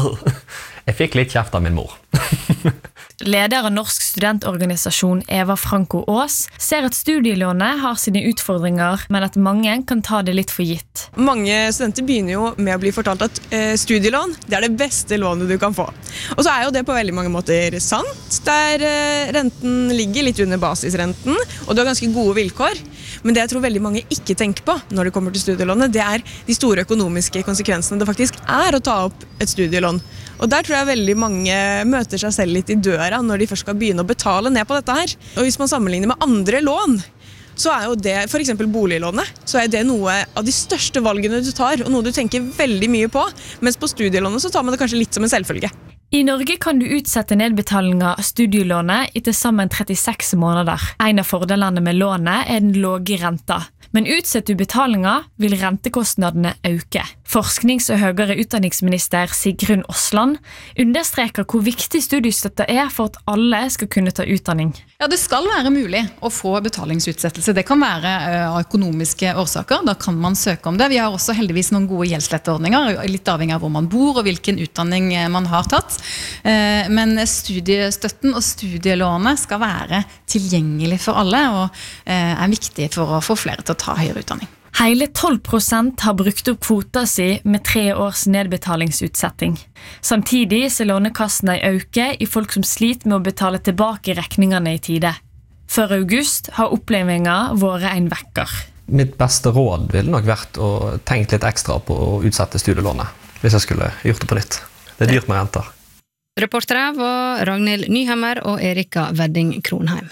[SPEAKER 21] jeg fikk litt kjeft av min mor.
[SPEAKER 22] Leder av Norsk studentorganisasjon Eva Franco Aas ser at studielånet har sine utfordringer, men at mange kan ta det litt for gitt.
[SPEAKER 4] Mange studenter begynner jo med å bli fortalt at eh, studielån det er det beste lånet du kan få. Og så er jo det på veldig mange måter sant, der eh, renten ligger litt under basisrenten, og du har ganske gode vilkår. Men det jeg tror veldig mange ikke tenker på når det kommer til studielånet, det er de store økonomiske konsekvensene det faktisk er å ta opp et studielån. Og der tror jeg veldig mange møter seg selv litt i døra når de først skal begynne å betale ned på dette her. Og hvis man sammenligner med andre lån, så er jo det, for eksempel boliglånet, så er det noe av de største valgene du tar, og noe du tenker veldig mye på, mens på studielånet så tar man det kanskje litt som en selvfølge.
[SPEAKER 22] I Norge kan du utsette nedbetalinger av studielånet i til sammen trettiseks måneder. En av fordelene med lånet er den låge renta. Men utsetter du betalinger, vil rentekostnadene øke. Forsknings- og høyere utdanningsminister Sigrun Osland understreker hvor viktig studiestøtte er for at alle skal kunne ta utdanning.
[SPEAKER 5] Ja, det skal være mulig å få betalingsutsettelse. Det kan være av økonomiske årsaker. Da kan man søke om det. Vi har også heldigvis noen gode gjeldsletteordninger, litt avhengig av hvor man bor og hvilken utdanning man har tatt. Men studiestøtten og studielånet skal være tilgjengelig for alle og er viktig for å få flere til å ta høyere utdanning.
[SPEAKER 22] Hele tolv prosent har brukt opp kvota si med tre års nedbetalingsutsetting. Samtidig ser lånekassene øke i folk som sliter med å betale tilbake rekningene i tide. Før august har opplevelsen vært en vekker.
[SPEAKER 21] Mitt beste råd ville nok vært å tenke litt ekstra på å utsette studielånet, hvis jeg skulle gjort det på nytt. Det er dyrt med renter.
[SPEAKER 23] Reportere var Ragnhild Nyhammer og Erika Wedding Kronheim.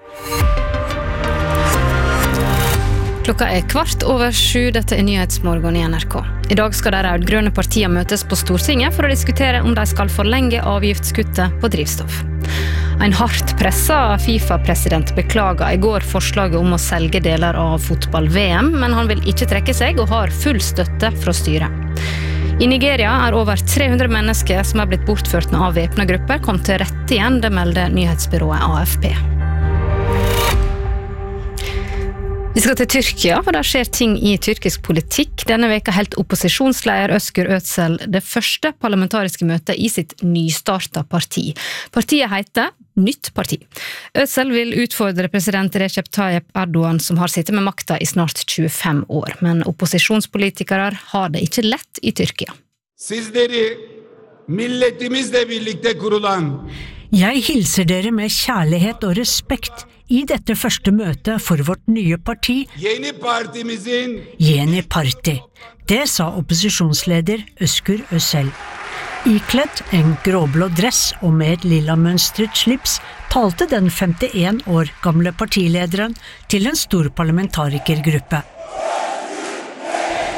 [SPEAKER 23] Klokka er kvart over sju, dette er Nyhetsmorgen i N R K. I dag skal de rødgrønne partiene møtes på Stortinget for å diskutere om de skal forlenge avgiftskuttet på drivstoff. En hardt presset FIFA-president beklaget i går forslaget om å selge deler av fotball-V M, men han vil ikke trekke seg og har full støtte fra styret. I Nigeria er over tre hundre mennesker som er blitt bortført av væpnede grupper kom til rette igjen, det melder nyhetsbyrået A F P. Vi skal til Tyrkia, for der skjer ting i tyrkisk politikk. Denne veka helt opposisjonsleder Özgür Özel det første parlamentariske møtet i sitt nystarta parti. Partiet heter Nytt parti. Özel vil utfordre president Recep Tayyip Erdogan, som har sittet med makta i snart tjuefem år. Men opposisjonspolitikere har det ikke lett i Tyrkia.
[SPEAKER 6] Sizleri milletimizle birlikte kurulan.
[SPEAKER 7] Jeg hilser dere med kjærlighet og respekt i dette første møtet for vårt nye parti,
[SPEAKER 6] Yeni partimizin
[SPEAKER 7] Yeni Parti. Det sa opposisjonsleder Özgür Özel. Ikledd en gråblå dress og med et lilla mønstret slips talte den femtien år gamle partilederen til en stor parlamentarikergruppe.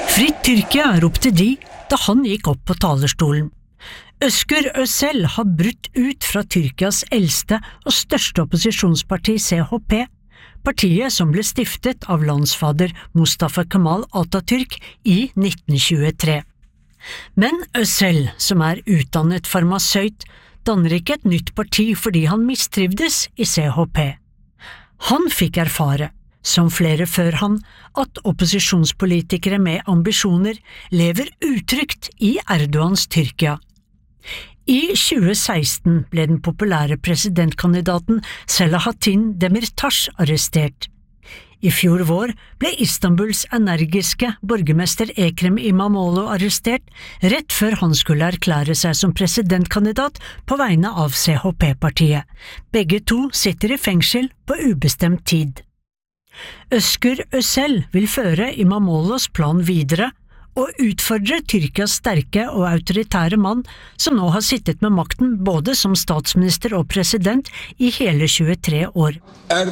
[SPEAKER 7] Fritt Tyrkia ropte de da han gikk opp på talerstolen. Özgür Özel har brutt ut fra Tyrkias eldste og største opposisjonsparti C H P, partiet som ble stiftet av landsfader Mustafa Kemal Atatürk i nitten tjuetre. Men Özel, som er utdannet farmasøyt, danner ikke et nytt parti fordi han mistrivdes i C H P. Han fikk erfare, som flere før han, at opposisjonspolitikere med ambisjoner lever utrygt i Erdogans Tyrkia. I tjue seksten ble den populære presidentkandidaten Selahattin Demirtas arrestert. I fjor vår ble Istanbuls energiske borgermester Ekrem İmamoğlu arrestert rett før han skulle erklære seg som presidentkandidat på vegne av C H P-partiet. Begge to sitter i fengsel på ubestemt tid. Özgür Özel vil føre İmamoğlu's plan videre og utfordre Tyrkias sterke og autoritære mann som nå har sittet med makten både som statsminister og president i hele tjuetre år.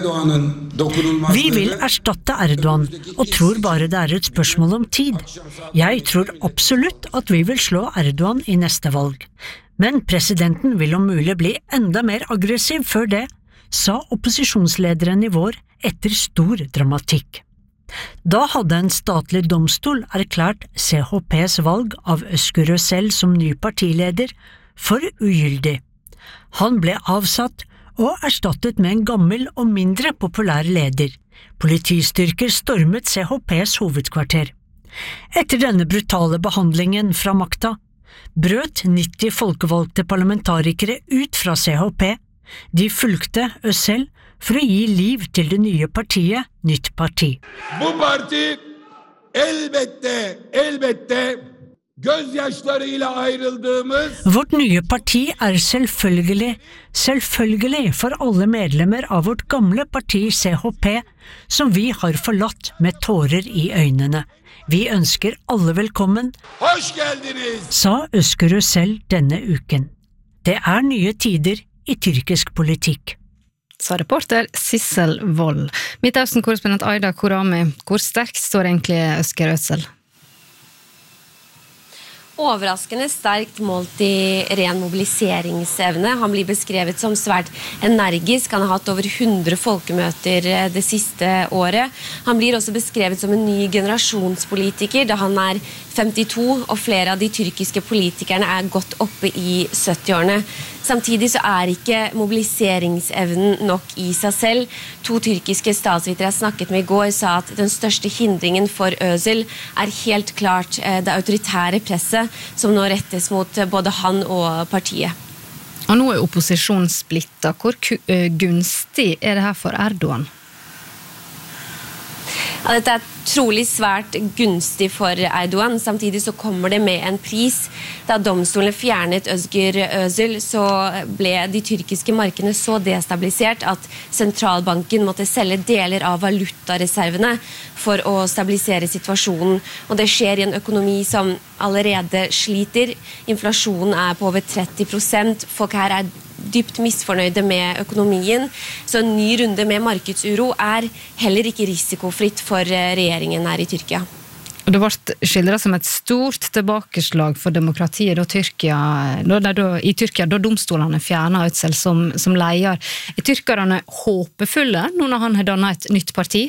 [SPEAKER 7] Vi vil erstatte Erdogan og tror bare det er et spørsmål om tid. Jeg tror absolutt at vi vil slå Erdogan i neste valg. Men presidenten vil om mulig bli enda mer aggressiv før det, sa opposisjonslederen i vår etter stor dramatikk. Da hadde en statlig domstol erklært C H P's valg av Özgür Özel som ny partileder for ugyldig. Han ble avsatt og erstattet med en gammel og mindre populær leder. Politistyrker stormet C H P's hovedkvarter. Etter denne brutale behandlingen fra makta, brøt nitti folkevalgte parlamentarikere ut fra C H P. De fulgte Özel for å gi liv til det nye partiet, Nytt Parti.
[SPEAKER 6] Bu parti elbette, elbette gözyaşlarıyla ayrıldığımız
[SPEAKER 7] Vårt nye parti er selvfølgelig, selvfølgelig for alle medlemmer av vårt gamle parti C H P, som vi har forlatt med tårer i øynene. Vi ønsker alle velkommen,
[SPEAKER 6] Hoş geldiniz.
[SPEAKER 7] sa Özgür Özel denne uken. Det er nye tider i tyrkisk politikk.
[SPEAKER 23] Sa reporter Sissel Wold. Midtøsten-korrespondent Aida Korami, hvor sterkt står egentlig Özgür Özel?
[SPEAKER 3] Overraskende sterkt målt i ren mobiliseringsevne. Han blir beskrevet som svært energisk. Han har hatt over hundre folkemøter det siste året. Han blir også beskrevet som en ny generasjonspolitiker, da han er femtito, og flere av de tyrkiske politikerne er godt oppe i syttiårene. Samtidig så er ikke mobiliseringsevnen nok i seg selv. To tyrkiske statsvitere jeg snakket med i går sa at den største hindringen for Özil er helt klart det autoritære presset som nå rettes mot både han og partiet.
[SPEAKER 23] Og nå er opposisjonen splittet. Hvor gunstig er det her for Erdogan?
[SPEAKER 3] Ja, dette er trolig svært gunstig for Erdogan. Samtidig så kommer det med en pris. Da domstolen fjernet Özgür Özel, så ble de tyrkiske markedene så destabilisert at sentralbanken måtte selge deler av valutareservene for å stabilisere situasjonen. Og det skjer i en økonomi som allerede sliter. Inflasjonen er på over tretti prosent. Folk her er dypt misfornøyde med økonomien, så en ny runde med markedsuro er heller ikke risikofritt for regjeringen her i Tyrkia.
[SPEAKER 23] Og det ble skildret som et stort tilbakeslag for demokratiet da Tyrkia, da, da, i Tyrkia, da domstolene fjernet Özel som, som leder. Er tyrkerne håpefulle nå når han har dannet et nytt parti?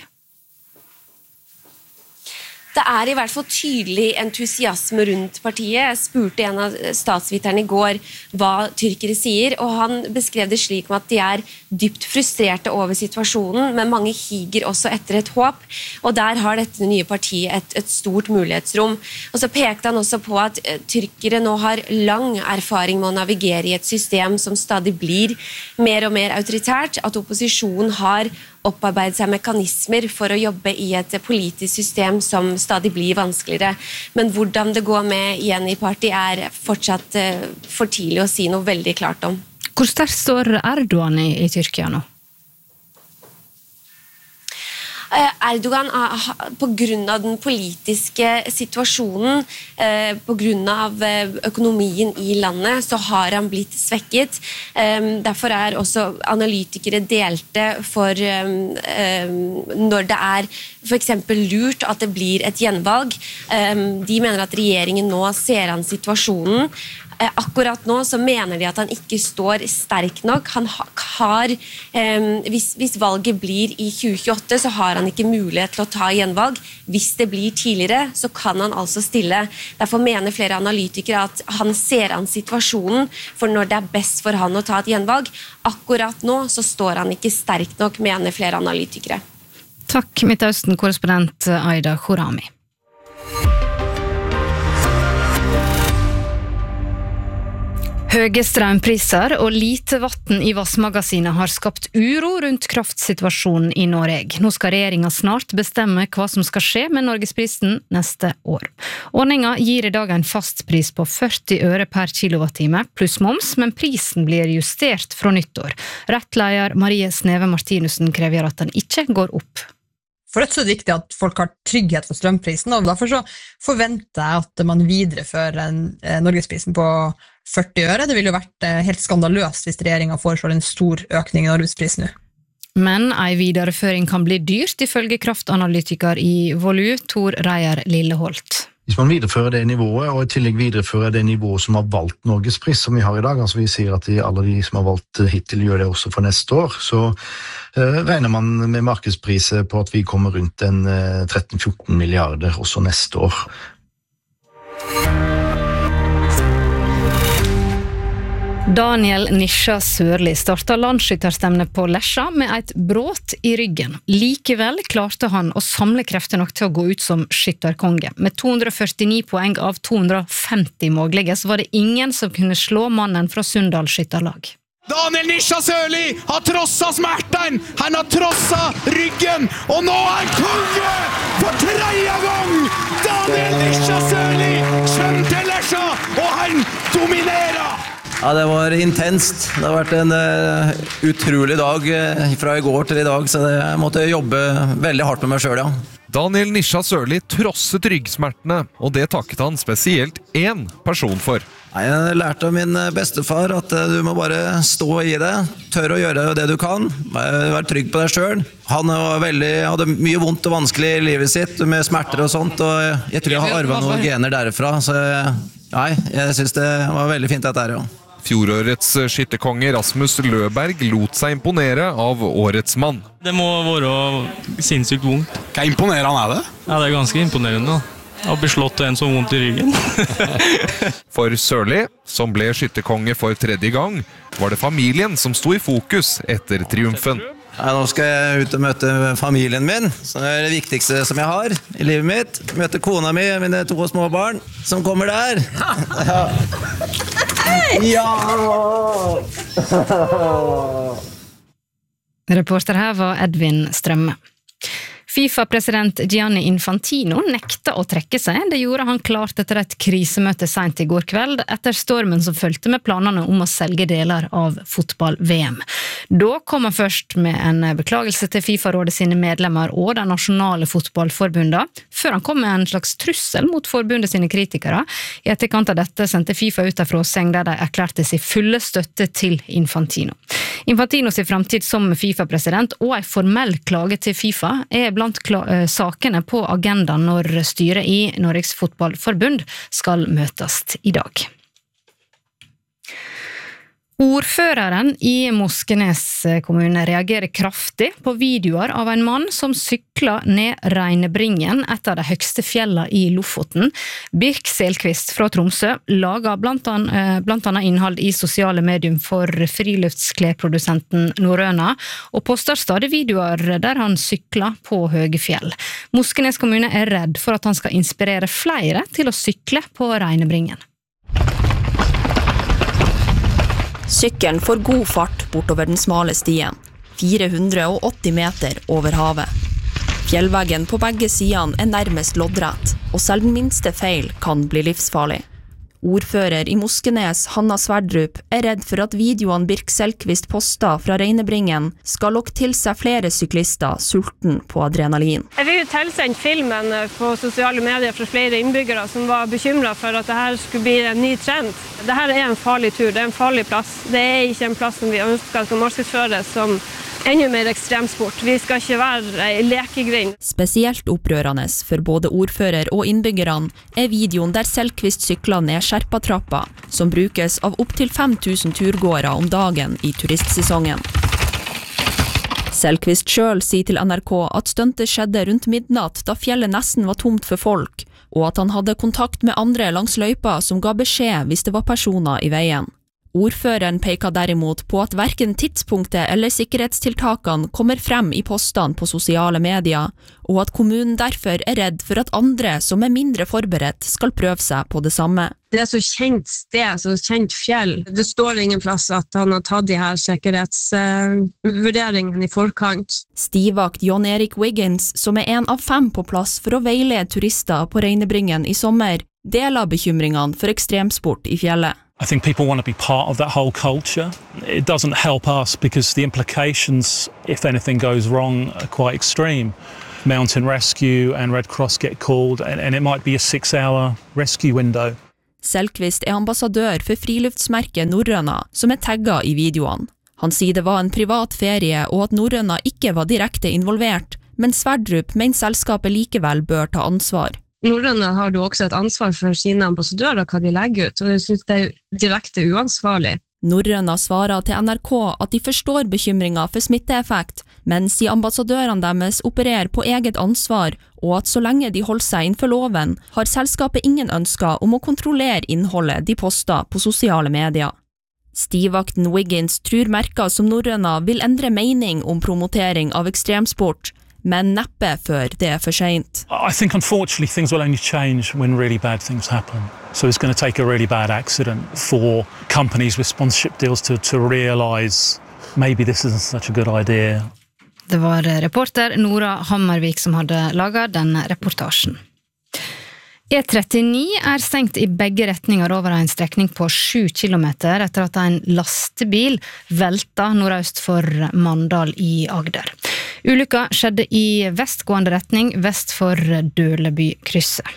[SPEAKER 3] Det er i hvert fall tydelig entusiasme rundt partiet. Jeg spurte en av statsviterne i går hva tyrkere sier, og han beskrev det slik med at de er dypt frustrerte over situasjonen, men mange higer også etter et håp, og der har dette nye partiet et, et stort mulighetsrom. Og så pekte han også på at tyrkere nå har lang erfaring med å navigere i et system som stadig blir mer og mer autoritært, at opposisjonen har opparbeidet seg mekanismer for å jobbe i et politisk system som stadig blir vanskeligere. Men hvordan det går med Yeni Party er fortsatt for tidlig å si noe veldig klart om.
[SPEAKER 23] Hvor sterkt står Erdogan i, i Tyrkia nå?
[SPEAKER 3] Erdogan, på grunn av den politiske situasjonen, på grunn av økonomien i landet, så har han blitt svekket. Derfor er også analytikere delte for når det er for eksempel lurt at det blir et gjenvalg. De mener at regjeringen nå ser an situasjonen. Akkurat nå så mener de at han ikke står sterk nok. Han har, hvis, hvis valget blir i tjue tjueåtte, så har han ikke mulighet til å ta gjenvalg. Hvis det blir tidligere, så kan han altså stille. Derfor mener flere analytikere at han ser an situasjonen for når det er best for han å ta et gjenvalg. Akkurat nå så står han ikke sterk nok, mener flere analytikere.
[SPEAKER 23] Takk, Midtøsten-korrespondent Aida Khorami. Høge strømpriser og lite vatten i vassmagasinet har skapt uro rundt kraftsituasjonen i Norge. Nå skal regjeringen snart bestemme hva som skal skje med Norgesprisen neste år. Ordningen gir i dag en fastpris på førti øre per kilowattime pluss moms, men prisen blir justert fra nyttår. Rettleder Marie Sneve Martinussen krever at den ikke går opp.
[SPEAKER 19] For det er så viktig at folk har trygghet for strømprisen, og derfor så forventer jeg at man viderefører en, eh, Norgesprisen på førti øre. Det ville jo vært eh, helt skandaløst hvis regjeringen foreslår en stor økning i Norgesprisen nå.
[SPEAKER 23] Men en videreføring kan bli dyrt, ifølge kraftanalytiker i Volu, Tor Reier Lilleholt.
[SPEAKER 20] Hvis man viderefører det nivået, og i tillegg viderefører det nivået som har valgt Norgespris, som vi har i dag, altså vi sier at de, alle de som har valgt hittil gjør det også for neste år, så eh, regner man med markedspriser på at vi kommer rundt en eh, tretten fjorten milliarder også neste år.
[SPEAKER 23] Daniel Nisha Sørli startet landsskytterstevne på Lesja med et bråt i ryggen. Likevel klarte han å samle krefter nok til å gå ut som skytterkonge. Med to hundre førtini poeng av to hundre femti mulige, så var det ingen som kunne slå mannen fra Sunndal skytterlag.
[SPEAKER 8] Daniel Nisha Sørli har trosset smerten, han har trosset ryggen, og nå er han konge for tredje gang! Daniel Nisha Sørli kommer til Lesja, og han dominerer!
[SPEAKER 9] Ja, det var intenst. Det har vært en uh, utrolig dag uh, fra i går til i dag, så jeg måtte jobbe veldig hardt med meg selv, ja.
[SPEAKER 10] Daniel Nisha Sørli trosset ryggsmertene, og det takket han spesielt én person for.
[SPEAKER 9] Jeg lærte av min bestefar at uh, du må bare stå i det, tørre å gjøre det du kan, være trygg på deg selv. Han var veldig, hadde mye vondt og vanskelig i livet sitt, med smerter og sånt, og jeg tror jeg har arvet noen gener derfra, så nei, jeg synes det var veldig fint dette her, ja.
[SPEAKER 10] Fjorårets skytterkonge Rasmus Løberg lot seg imponere av årets mann.
[SPEAKER 11] Det må være sinnssykt vondt.
[SPEAKER 10] Hva imponerende er det?
[SPEAKER 11] Ja, det er ganske imponerende da. Å bli slått av en så vondt i ryggen.
[SPEAKER 10] For Sørli, som ble skytterkonge for tredje gang, var det familien som sto i fokus etter triumfen.
[SPEAKER 9] Ja, nå skal jeg ut og møte familien min, som er det viktigste som jeg har i livet mitt. Møte kona mi, mine to små barn, som kommer der. Ja! Ja!
[SPEAKER 23] Reporter her var Edvin Strømme. FIFA-president Gianni Infantino nekta å trekke seg. Det gjorde han klart etter et krisemøte sent i går kveld, etter stormen som fulgte med planene om å selge deler av fotball-V M. Da kom han først med en beklagelse til FIFA-rådet sine medlemmer og de nasjonale fotballforbundene, før han kom med en slags trussel mot forbundet sine kritikere. I etterkant av dette sendte FIFA ut av fråsegn der de erklærte sin fulle støtte til Infantino. Infantino sin framtid som FIFA-president og en formell klage til FIFA er blant sakene på agendaen når styret i Norges Fotballforbund skal møtes i dag. Ordføreren i Moskenes kommune reagerer kraftig på videoer av en mann som sykler ned Reinebringen, et av de høgste fjellene i Lofoten. Birk Selqvist fra Tromsø lager blant annet, blant annet innhold i sosiale medier for friluftsklærprodusenten Norrøna, og poster stadig videoer der han sykler på høye fjell. Moskenes kommune er redd for at han skal inspirere flere til å sykle på Reinebringen.
[SPEAKER 13] Sykkelen får god fart bortover den smale stien, fire hundre åtti meter over havet. Fjellveggen på begge sidene er nærmest loddrett, og selv den minste feil kan bli livsfarlig. Ordfører i Moskenes, Hanna Sverdrup, er redd for at videoene Birk Selkvist posta fra Reinebringen skal lokke til seg flere syklister sulten på adrenalin.
[SPEAKER 12] Jeg vil jo tilsende filmen på sosiale medier fra flere innbyggere som var bekymret for at dette skulle bli en ny trend. Dette er en farlig tur, det er en farlig plass. Det er ikke en plass som vi ønsker skal markedsføres som enda mer ekstremsport. Vi skal ikke være i lekegrind.
[SPEAKER 13] Spesielt opprørende for både ordfører og innbyggerne er videoen der Selkvist sykler ned Sherpa-trappa, som brukes av opp til fem tusen turgåere om dagen i turistsesongen. Selkvist selv sier til N R K at stuntet skjedde rundt midnatt da fjellet nesten var tomt for folk, og at han hadde kontakt med andre langs løypa som ga beskjed hvis det var personer i veien. Ordføreren peker derimot på at hverken tidspunktet eller sikkerhetstiltakene kommer frem i postene på sosiale medier, og at kommunen derfor er redd for at andre som er mindre forberedt skal prøve seg på det samme.
[SPEAKER 12] Det er så kjent sted, så kjent fjell. Det står ingen plass at han har tatt de her sikkerhetsvurderingene uh, i forkant.
[SPEAKER 13] Stivakt John Erik Wiggins, som er en av fem på plass for å veilede turister på Reinebringen i sommer, deler bekymringene for ekstremsport i fjellet.
[SPEAKER 11] I think people want to be part of that whole culture. It doesn't help us because the implications, if anything goes wrong, are quite extreme. Mountain Rescue and Red Cross get called, and, and it might be a six-hour rescue window.
[SPEAKER 13] Selkvist er ambassadør for friluftsmerket Norrøna, som er tagget i videoene. Han sier det var en privat ferie og at Norrøna ikke var direkte involvert, men Sverdrup mener selskapet likevel bør ta ansvar.
[SPEAKER 12] Norrøna har jo også et ansvar for sine ambassadører hva de legger ut, og jeg synes det er direkte uansvarlig.
[SPEAKER 13] Norrøna svarer til N R K at de forstår bekymringer for smitteeffekt, men sier ambassadørene deres opererer på eget ansvar, og at så lenge de holder seg innenfor loven, har selskapet ingen ønsker om å kontrollere innholdet de poster på sosiale medier. Stivakten Wiggins tror merker som Norrøna vil endre mening om promotering av ekstremsport, men neppe før det er for sent.
[SPEAKER 11] I think unfortunately things will only change when really bad things happen. So it's going to take a really bad accident for companies with sponsorship deals to, to realize maybe this isn't such a good idea.
[SPEAKER 23] Det var reporter Nora Hammervik som hadde laget denne reportasjen. E trettini er stengt i begge retninger over en strekning på sju kilometer etter at en lastebil velta nordøst for Mandal i Agder. Ulykka skjedde i vestgående retning vest for Døleby-krysset.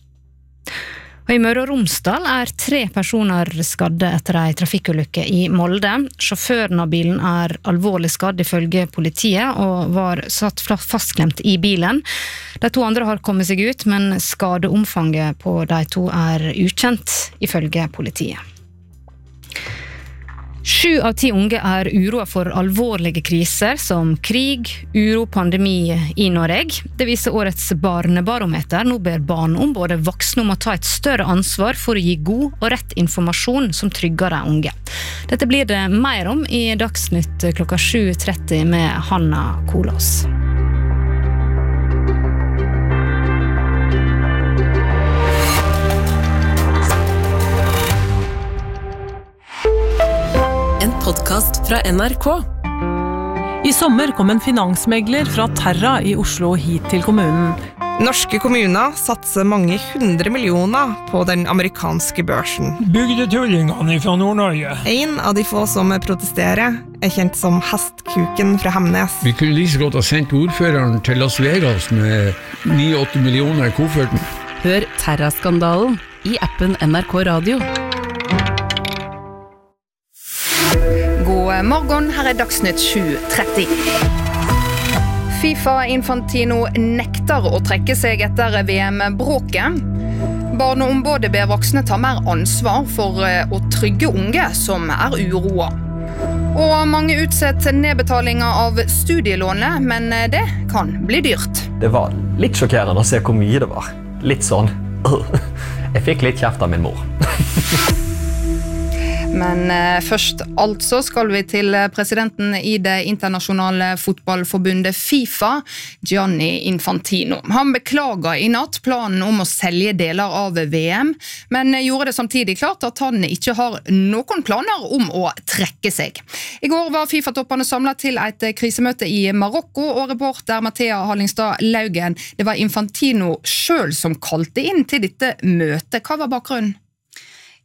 [SPEAKER 23] Og I Møre og Romsdal er tre personer skadde etter en trafikkulykke i Molde. Sjåføren av bilen er alvorlig skadd ifølge politiet og var satt fastklemt i bilen. De to andre har kommet seg ut, men skadeomfanget på de to er ukjent ifølge politiet. Sju av ti unge er uroa for alvorlige kriser som krig, uro, pandemi i Norge. Det viser årets barnebarometer. Nå ber barn om både voksne om å ta et større ansvar for å gi god og rett informasjon som trygger de unge. Dette blir det mer om i Dagsnytt klokka sju tretti med Hanna Kolås.
[SPEAKER 14] Podcast fra N R K. I sommer kom en finansmegler fra Terra i Oslo hit til kommunen.
[SPEAKER 15] Norske kommuner satser mange hundre millioner på den amerikanske børsen.
[SPEAKER 16] Bygdetullingene fra Nord-Norge.
[SPEAKER 15] En av de få som protesterer er kjent som Hestkuken fra Hemnes.
[SPEAKER 16] Vi kunne like så godt ha sendt ordføreren til Las Vegas med ni til åtte millioner i kofferten.
[SPEAKER 14] Hør Terra-skandalen i appen N R K Radio.
[SPEAKER 22] God morgen, her er Dagsnytt sju tretti. FIFA Infantino nekter å trekke seg etter V M-bråket. Barneombudet ber voksne ta mer ansvar for å trygge unge som er uroa. Og mange utsetter nedbetalinger av studielånet, men det kan bli dyrt.
[SPEAKER 21] Det var litt sjokkerende å se hvor mye det var. Litt sånn. Jeg fikk litt kjeft av min mor.
[SPEAKER 22] Men eh, først altså skal vi til presidenten i det internasjonale fotballforbundet FIFA, Gianni Infantino. Han beklaget i natt planen om å selge deler av V M, men gjorde det samtidig klart at han ikke har noen planer om å trekke seg. I går var FIFA-toppene samlet til et krisemøte i Marokko, og reporter Mathea Hallingstad Laugen, det var Infantino selv som kalte inn til dette møtet. Hva var bakgrunnen?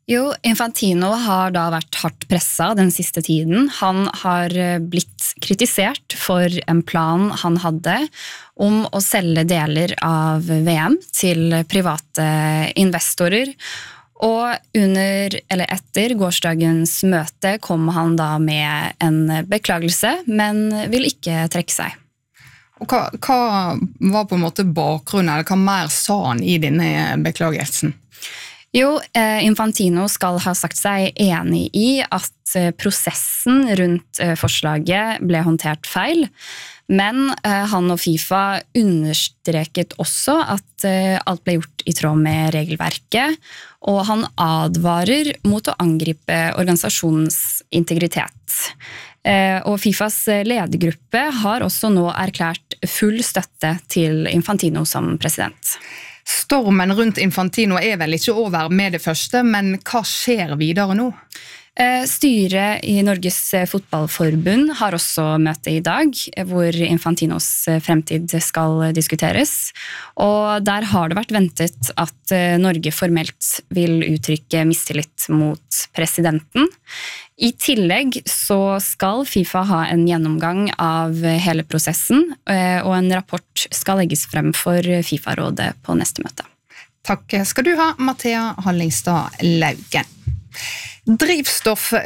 [SPEAKER 1] Jo, Infantino har da vært hardt presset den siste tiden. Han har blitt kritisert for en plan han hadde om å selge deler av V M til private investorer. Og under, eller etter gårsdagens møte kom han da med en beklagelse, men vil ikke trekke seg.
[SPEAKER 17] Og hva, hva var på en måte bakgrunnen, eller hva mer sa han i denne beklagelsen?
[SPEAKER 1] Jo, Infantino skal ha sagt seg enig i at prosessen rundt forslaget ble håndtert feil, men han og FIFA understreket også at alt ble gjort i tråd med regelverket, og han advarer mot å angripe organisasjonens integritet. Og FIFAs ledergruppe har også nå erklært full støtte til Infantino som president.
[SPEAKER 17] Stormen rundt Infantino er vel ikke over med det første, men hva skjer videre nå?
[SPEAKER 1] Styret i Norges fotballforbund har også møte i dag, hvor Infantinos fremtid skal diskuteres. Og der har det vært ventet at Norge formelt vil uttrykke mistillit mot presidenten. I tillegg så skal FIFA ha en gjennomgang av hele prosessen, og en rapport skal legges frem for FIFA-rådet på neste møte.
[SPEAKER 17] Takk skal du ha, Mathea Hallingstad Laugen. Drivstoff